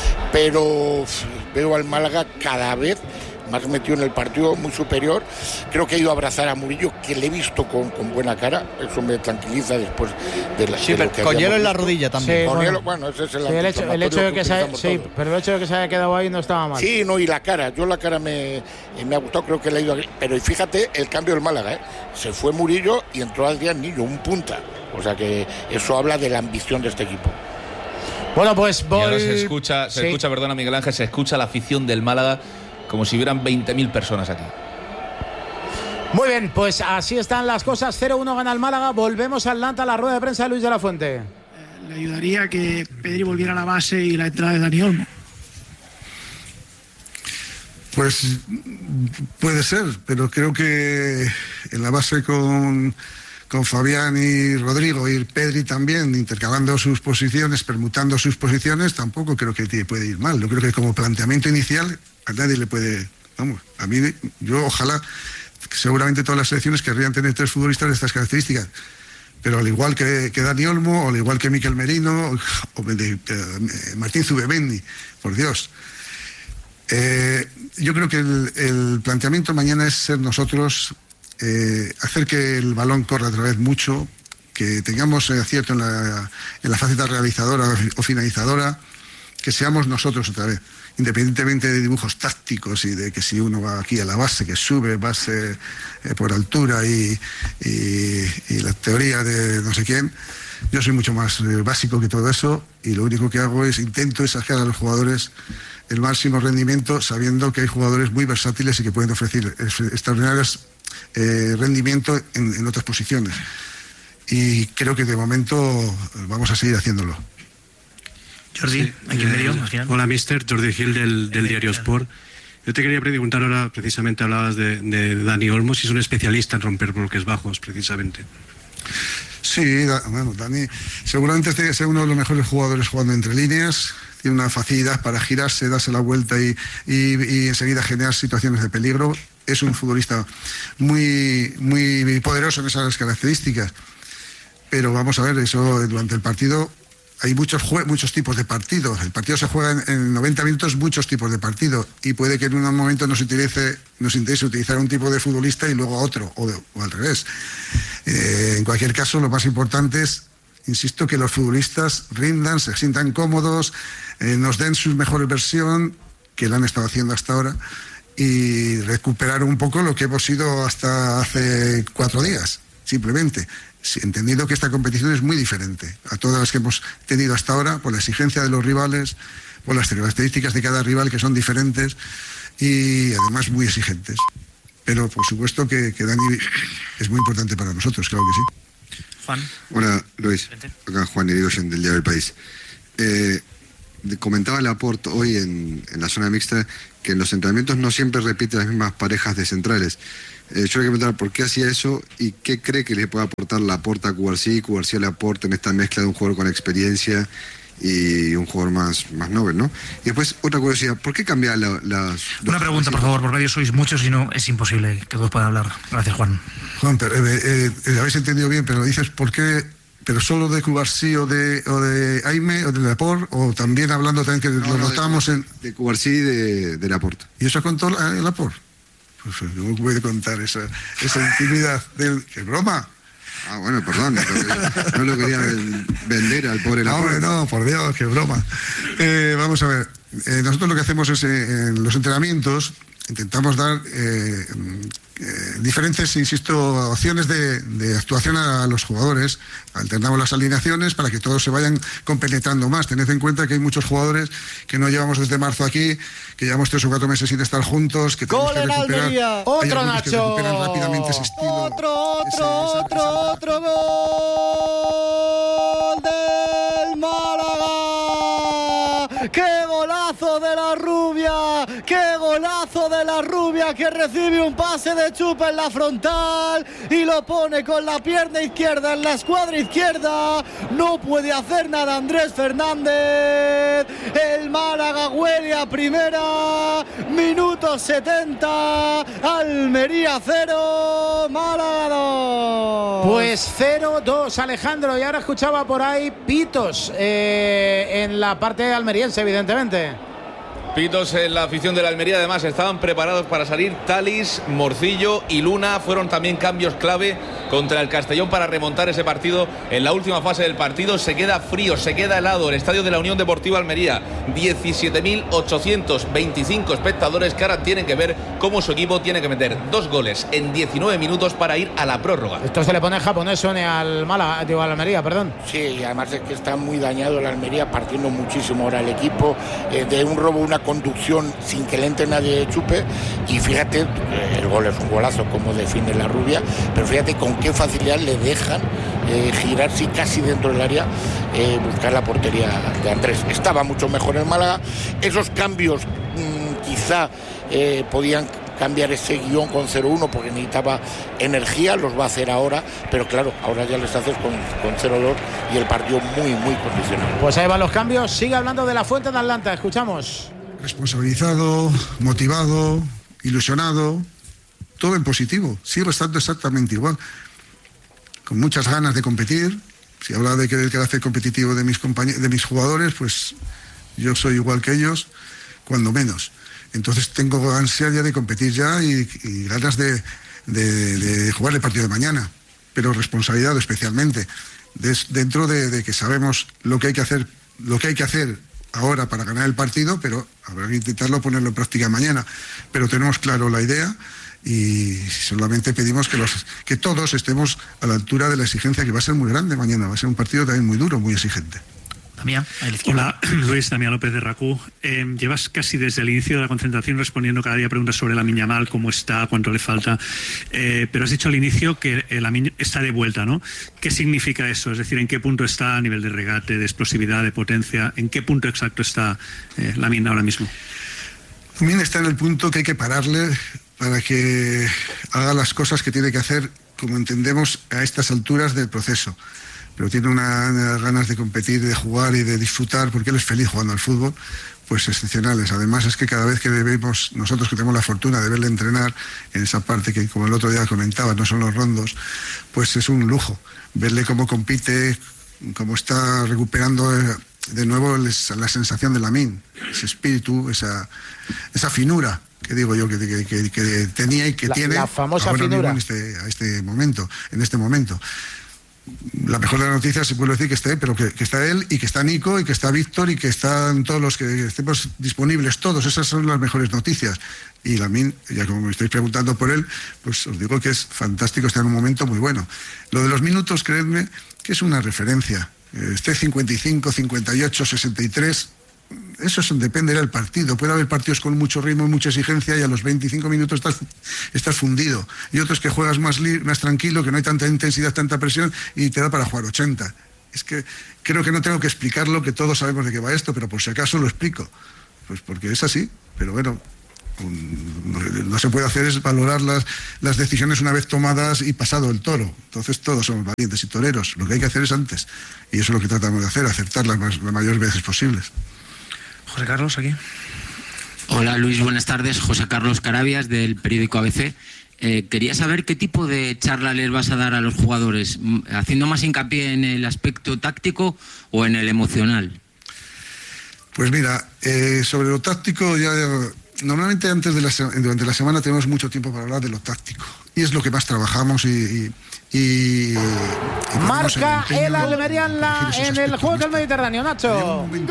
pero veo al Málaga cada vez más metido en el partido, muy superior. Creo que ha ido a abrazar a Murillo, que le he visto con, con buena cara. Eso me tranquiliza después de la. Sí, de pero lo que con hielo en visto. la rodilla también. Sí, con bueno. hielo, bueno, ese es el, Sí, el, hecho, el hecho de que, que se haya, sí, pero el hecho de que se haya quedado ahí no estaba mal. Sí, no, y la cara, yo la cara me, me ha gustado, creo que le ha ido a... Pero fíjate el cambio del Málaga, ¿eh? Se fue Murillo y entró Adrián Nillo, un punta. O sea que eso habla de la ambición de este equipo. Bueno, pues Y voy... ahora se escucha, se sí. escucha, perdona Miguel Ángel, se escucha la afición del Málaga como si hubieran veinte mil personas aquí. Muy bien, pues así están las cosas. cero uno gana el Málaga. Volvemos al Atlanta, a la rueda de prensa de Luis de la Fuente. Le ayudaría que Pedri volviera a la base y la entrada de Dani Olmo. Pues puede ser, pero creo que en la base con, con Fabián y Rodrigo y Pedri también, intercalando sus posiciones, permutando sus posiciones, tampoco creo que te puede ir mal. Yo creo que como planteamiento inicial a nadie le puede... Vamos, a mí, yo ojalá, seguramente todas las selecciones querrían tener tres futbolistas de estas características, pero al igual que, que Dani Olmo, o al igual que Mikel Merino, o, o de, de, de Martín Zubimendi, por Dios. Eh, yo creo que el, el planteamiento mañana es ser nosotros, eh, hacer que el balón corra otra vez mucho, que tengamos eh, acierto en la, en la faceta realizadora o finalizadora, que seamos nosotros otra vez, independientemente de dibujos tácticos y de que si uno va aquí a la base, que sube base eh, por altura y, y, y la teoría de no sé quién. Yo soy mucho más eh, básico que todo eso, y lo único que hago es intento es sacar a los jugadores el máximo rendimiento, sabiendo que hay jugadores muy versátiles y que pueden ofrecer extraordinarios eh, rendimiento en, en otras posiciones. Y creo que de momento vamos a seguir haciéndolo. Jordi, Sí, aquí en medio, eh, al final. Hola, mister Jordi Gil del, del Diario Sport. Yo te quería preguntar ahora, precisamente hablabas de, de Dani Olmo, si es un especialista en romper bloques bajos, precisamente. Sí, da, bueno, Dani seguramente este sea uno de los mejores jugadores jugando entre líneas. Tiene una facilidad para girarse, darse la vuelta y, y, y enseguida generar situaciones de peligro. Es un futbolista muy, muy poderoso en esas características. Pero vamos a ver, eso durante el partido hay muchos, muchos tipos de partidos. El partido se juega en, en noventa minutos, muchos tipos de partido. Y puede que en un momento nos utilice, nos interese utilizar un tipo de futbolista y luego otro, o, de, o al revés. Eh, en cualquier caso, lo más importante es, insisto, que los futbolistas rindan, se sientan cómodos, eh, nos den su mejor versión, que la han estado haciendo hasta ahora, y recuperar un poco lo que hemos sido hasta hace cuatro días, simplemente. Entendiendo que esta competición es muy diferente a todas las que hemos tenido hasta ahora, por la exigencia de los rivales, por las características de cada rival que son diferentes y además muy exigentes. Pero por supuesto que, que Dani es muy importante para nosotros, claro que sí. Juan. Hola, Luis. Acá Juan Irigoyen del Diario del País. Eh, comentaba Laporte hoy en, en la zona mixta que en los entrenamientos no siempre repite las mismas parejas de centrales. Eh, yo le quiero preguntar por qué hacía eso y qué cree que le puede aportar Laporte a Cubarsí, Cubarsí a Laporte en esta mezcla de un jugador con experiencia y un jugador más, más novel, ¿no? Y después, otra curiosidad, ¿por qué cambiar la, las... Una pregunta, por favor, por radio sois muchos y no es imposible que todos puedan hablar. Gracias, Juan. Juan, pero, eh, eh, habéis entendido bien, pero dices por qué... ¿Pero solo de Cubarsí o de, o de Aime o de Laporte? ¿O también hablando también que no, lo no, notamos de, en...? De Cubarsí y de, de Laporte. ¿Y eso contó eh, Laporte? Pues no puede contar esa, esa intimidad del... ¡Qué broma! Ah, bueno, perdón, no, no lo quería vender al pobre Laporte. No, no, por Dios, qué broma. Eh, vamos a ver, eh, nosotros lo que hacemos es eh, en los entrenamientos intentamos dar eh, eh, diferentes, insisto, opciones de, de actuación a los jugadores. Alternamos las alineaciones para que todos se vayan compenetrando más. Tened en cuenta que hay muchos jugadores que no llevamos desde marzo aquí, que llevamos tres o cuatro meses sin estar juntos, que tenemos que recuperar. Otro Nacho. Que recuperan rápidamente ese estilo. Otro, otro, ese, esa, otro, esa... otro gol del Málaga. ¡Qué golazo de la Rubia! ¡Qué golazo de la Rubia que recibe un pase de Chupa en la frontal y lo pone con la pierna izquierda en la escuadra izquierda! No puede hacer nada Andrés Fernández. El Málaga huele a primera. Minuto setenta. Almería cero. Málaga dos. Pues cero dos, Alejandro. Y ahora escuchaba por ahí pitos eh, en la parte almeriense, evidentemente. Pitos en la afición de la Almería, además estaban preparados para salir. Talis, Morcillo y Luna fueron también cambios clave contra el Castellón para remontar ese partido. En la última fase del partido se queda frío, se queda helado el estadio de la Unión Deportiva Almería. diecisiete mil ochocientos veinticinco espectadores que ahora tienen que ver cómo su equipo tiene que meter dos goles en diecinueve minutos para ir a la prórroga. Esto se le pone japonés, Sone, al Málaga, digo, a la Almería, perdón. Sí, y además es que está muy dañado la Almería, partiendo muchísimo ahora el equipo eh, de un robo, una conducción sin que le entre nadie Chupe. Y fíjate, eh, el gol es un golazo, como define la Rubia, pero fíjate con qué facilidad le dejan eh, girarse casi dentro del área, eh, buscar la portería de Andrés. Estaba mucho mejor el Málaga. Esos cambios mmm, quizá eh, podían cambiar ese guión con cero uno porque necesitaba energía, los va a hacer ahora, pero claro, ahora ya les haces con, con cero dos y el partido muy, muy condicionado. Pues ahí van los cambios. Sigue hablando de la Fuente de Atlanta, escuchamos. Responsabilizado, motivado, ilusionado, todo en positivo, sigo estando exactamente igual, con muchas ganas de competir. Si habla de que el carácter competitivo de mis compañeros, de mis jugadores, pues yo soy igual que ellos, cuando menos. Entonces tengo ansia ya de competir ya y, y ganas de, de, de jugar el partido de mañana, pero responsabilidad especialmente, Des, dentro de, de que sabemos lo que hay que hacer, lo que hay que hacer ahora para ganar el partido, pero habrá que intentarlo ponerlo en práctica mañana. Pero tenemos claro la idea y solamente pedimos que, los, que todos estemos a la altura de la exigencia, que va a ser muy grande mañana, va a ser un partido también muy duro, muy exigente. Damián, hola, Luis, Damián López de RACU. Eh, llevas casi desde el inicio de la concentración respondiendo cada día preguntas sobre Lamine Yamal, cómo está, cuánto le falta, eh, pero has dicho al inicio que Lamine está de vuelta, ¿no? ¿Qué significa eso? Es decir, ¿en qué punto está a nivel de regate, de explosividad, de potencia? ¿En qué punto exacto está eh, Lamine ahora mismo? Lamine está en el punto que hay que pararle para que haga las cosas que tiene que hacer, como entendemos a estas alturas del proceso. Pero tiene una, unas ganas de competir, de jugar y de disfrutar, porque él es feliz jugando al fútbol, pues excepcionales. Además es que cada vez que vemos, nosotros que tenemos la fortuna de verle entrenar en esa parte que, como el otro día comentaba, no son los rondos, pues es un lujo verle cómo compite, cómo está recuperando de nuevo la sensación de Lamine, ese espíritu, esa, esa finura que digo yo que, que, que, que tenía y que la, tiene la famosa ahora finura mismo en este, a este momento, en este momento. La mejor de las noticias se puede decir que esté, pero que, que está él y que está Nico y que está Víctor y que están todos los que estemos disponibles, todos. Esas son las mejores noticias. Y Lamine, ya como me estáis preguntando por él, pues os digo que es fantástico, está en un momento muy bueno. Lo de los minutos, creedme, que es una referencia. Esté cincuenta y cinco, cincuenta y ocho, sesenta y tres... Eso es, depende del partido. Puede haber partidos con mucho ritmo y mucha exigencia y a los veinticinco minutos estás, estás fundido. Y otros que juegas más, li, más tranquilo, que no hay tanta intensidad, tanta presión y te da para jugar ochenta. Es que creo que no tengo que explicarlo, que todos sabemos de qué va esto, pero por si acaso lo explico. Pues porque es así. Pero bueno, un, no se puede hacer es valorar las, las decisiones una vez tomadas y pasado el toro. Entonces todos somos valientes y toreros. Lo que hay que hacer es antes. Y eso es lo que tratamos de hacer, acertar las, las mayores veces posibles. José Carlos, aquí. Hola Luis, buenas tardes. José Carlos Carabias, del periódico A B C. Eh, quería saber qué tipo de charla les vas a dar a los jugadores, haciendo más hincapié en el aspecto táctico o en el emocional. Pues mira, eh, sobre lo táctico, ya, ya normalmente antes de la, durante la semana tenemos mucho tiempo para hablar de lo táctico. Y es lo que más trabajamos y... y Y, y marca el, el Almería en, la, en el Juegos del Mediterráneo, Nacho. Gol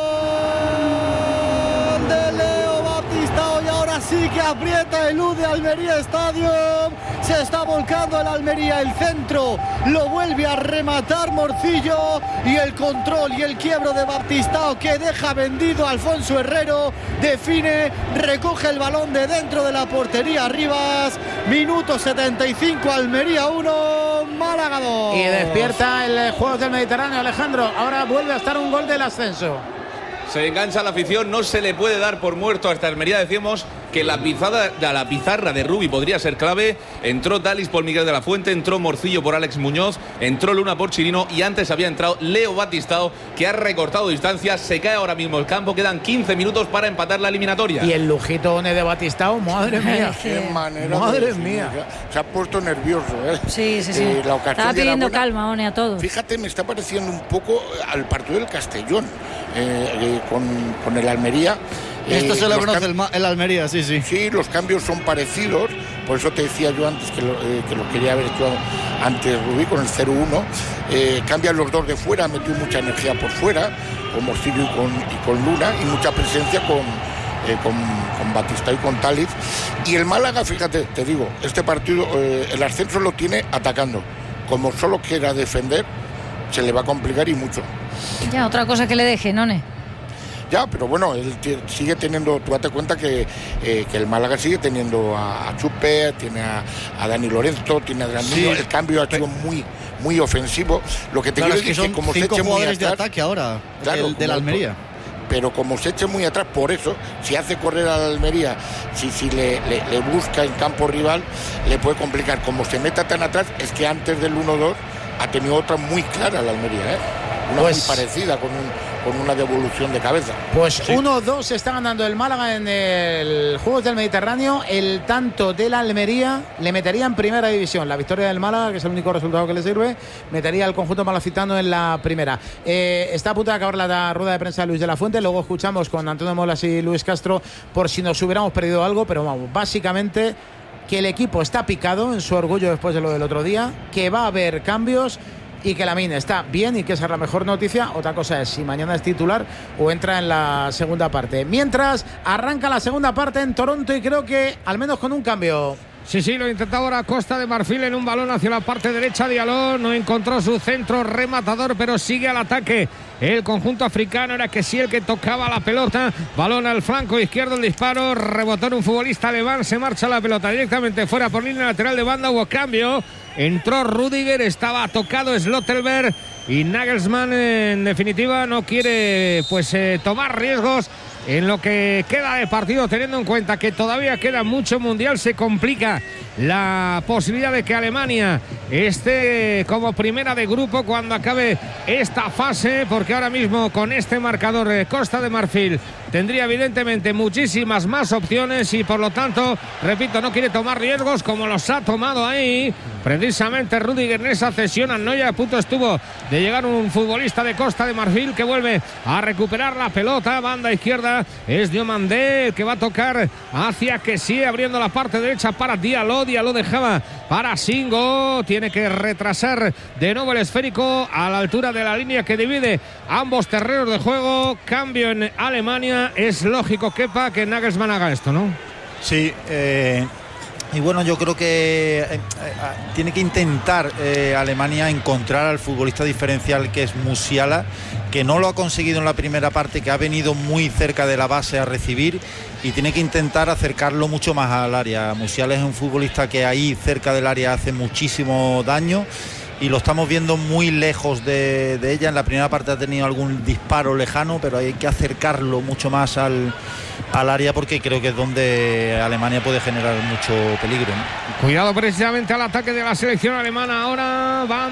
de Leo Baptistao y ahora sí que aprieta el U de Almería Stadium. Se está volcando el Almería, el centro lo vuelve a rematar Morcillo y el control y el quiebro de Baptistao que deja vendido a Alfonso Herrero, define, recoge el balón de dentro de la portería Rivas. Minuto setenta y cinco, Almería uno, Málaga dos. Y despierta el Juegos del Mediterráneo, Alejandro. Ahora vuelve a estar un gol del ascenso. Se engancha la afición, no se le puede dar por muerto a esta Almería. Decíamos que la pizarra, la pizarra de Rubi podría ser clave. Entró Dalis por Miguel de la Fuente, entró Morcillo por Alex Muñoz, entró Luna por Chirino y antes había entrado Leo Baptistao, que ha recortado distancias. Se cae ahora mismo el campo, quedan quince minutos para empatar la eliminatoria. Y el lujito one de Baptistao, madre mía. Qué manera. Madre de mía. Se ha puesto nervioso, ¿eh? Sí, sí, sí. Eh, la Estaba pidiendo calma, One, a todos. Fíjate, me está pareciendo un poco al partido del Castellón, eh, eh, con, con el Almería. Esto eh, se lo conoce el, el Almería, sí, sí. Sí, los cambios son parecidos, por eso te decía yo antes que lo, eh, que lo quería haber hecho antes Rubí con el cero uno. Eh, cambian los dos de fuera, metió mucha energía por fuera, con Morcillo y con, y con Luna, y mucha presencia con, eh, con, con Baptistao y con Taliz. Y el Málaga, fíjate, te digo, este partido, eh, el ascenso lo tiene atacando. Como solo quiera defender, se le va a complicar y mucho. Ya, otra cosa que le deje, None. Ya, pero bueno, él sigue teniendo, tú date cuenta que, eh, que el Málaga sigue teniendo a, a Chupe, tiene a, a Dani Lorenzo, tiene a Adrián sí, Niño, el cambio ha sido muy muy ofensivo. Lo que te claro, quiero es que decir es que como se eche muy atrás, de ataque ahora, claro, del, del Almería. Pero como se eche muy atrás, por eso, si hace correr a la Almería, si, si le, le, le busca en campo rival, le puede complicar. Como se meta tan atrás, es que antes del uno dos ha tenido otra muy clara la Almería, ¿eh? Una pues, muy parecida, con, un, con una devolución de cabeza. Pues uno dos sí. Está ganando el Málaga en el Juegos del Mediterráneo. El tanto de la Almería le metería en primera división. La victoria del Málaga, que es el único resultado que le sirve, metería al conjunto malacitano en la primera. Eh, está a punto de acabar la rueda de prensa de Luis de la Fuente. Luego escuchamos con Antonio Molas y Luis Castro por si nos hubiéramos perdido algo. Pero vamos, básicamente que el equipo está picado en su orgullo después de lo del otro día, que va a haber cambios y que Lamine está bien y que esa es la mejor noticia. Otra cosa es si mañana es titular o entra en la segunda parte. Mientras arranca la segunda parte en Toronto y creo que al menos con un cambio. Sí, sí, lo intentaba ahora Costa de Marfil en un balón hacia la parte derecha. Diallo no encontró su centro rematador, pero sigue al ataque el conjunto africano. Era que sí el que tocaba la pelota. Balón al flanco izquierdo, el disparo, rebotó en un futbolista alemán, se marcha la pelota directamente fuera por línea lateral de banda. Hubo cambio, entró Rudiger, estaba tocado Slotterberg y Nagelsmann en definitiva no quiere pues eh, tomar riesgos en lo que queda de partido, teniendo en cuenta que todavía queda mucho mundial. Se complica la posibilidad de que Alemania esté como primera de grupo cuando acabe esta fase, porque ahora mismo con este marcador eh, Costa de Marfil tendría evidentemente muchísimas más opciones y por lo tanto, repito, no quiere tomar riesgos como los ha tomado ahí precisamente Rüdiger en esa cesión a Neuer. A punto estuvo de llegar un futbolista de Costa de Marfil que vuelve a recuperar la pelota, banda izquierda es Diomandé, que va a tocar hacia que sí, abriendo la parte derecha para Diallo, Diallo dejaba para Singo, tiene que retrasar de nuevo el esférico a la altura de la línea que divide ambos terrenos de juego. Cambio en Alemania, es lógico, Kepa, que Nagelsmann haga esto, ¿no? Sí, eh, y bueno, yo creo que eh, eh, tiene que intentar eh, Alemania encontrar al futbolista diferencial que es Musiala, que no lo ha conseguido en la primera parte, que ha venido muy cerca de la base a recibir, y tiene que intentar acercarlo mucho más al área. Musiala es un futbolista que ahí cerca del área hace muchísimo daño y lo estamos viendo muy lejos de, de ella. En la primera parte ha tenido algún disparo lejano, pero hay que acercarlo mucho más al, al área, porque creo que es donde Alemania puede generar mucho peligro, ¿no? Cuidado precisamente al ataque de la selección alemana. Ahora va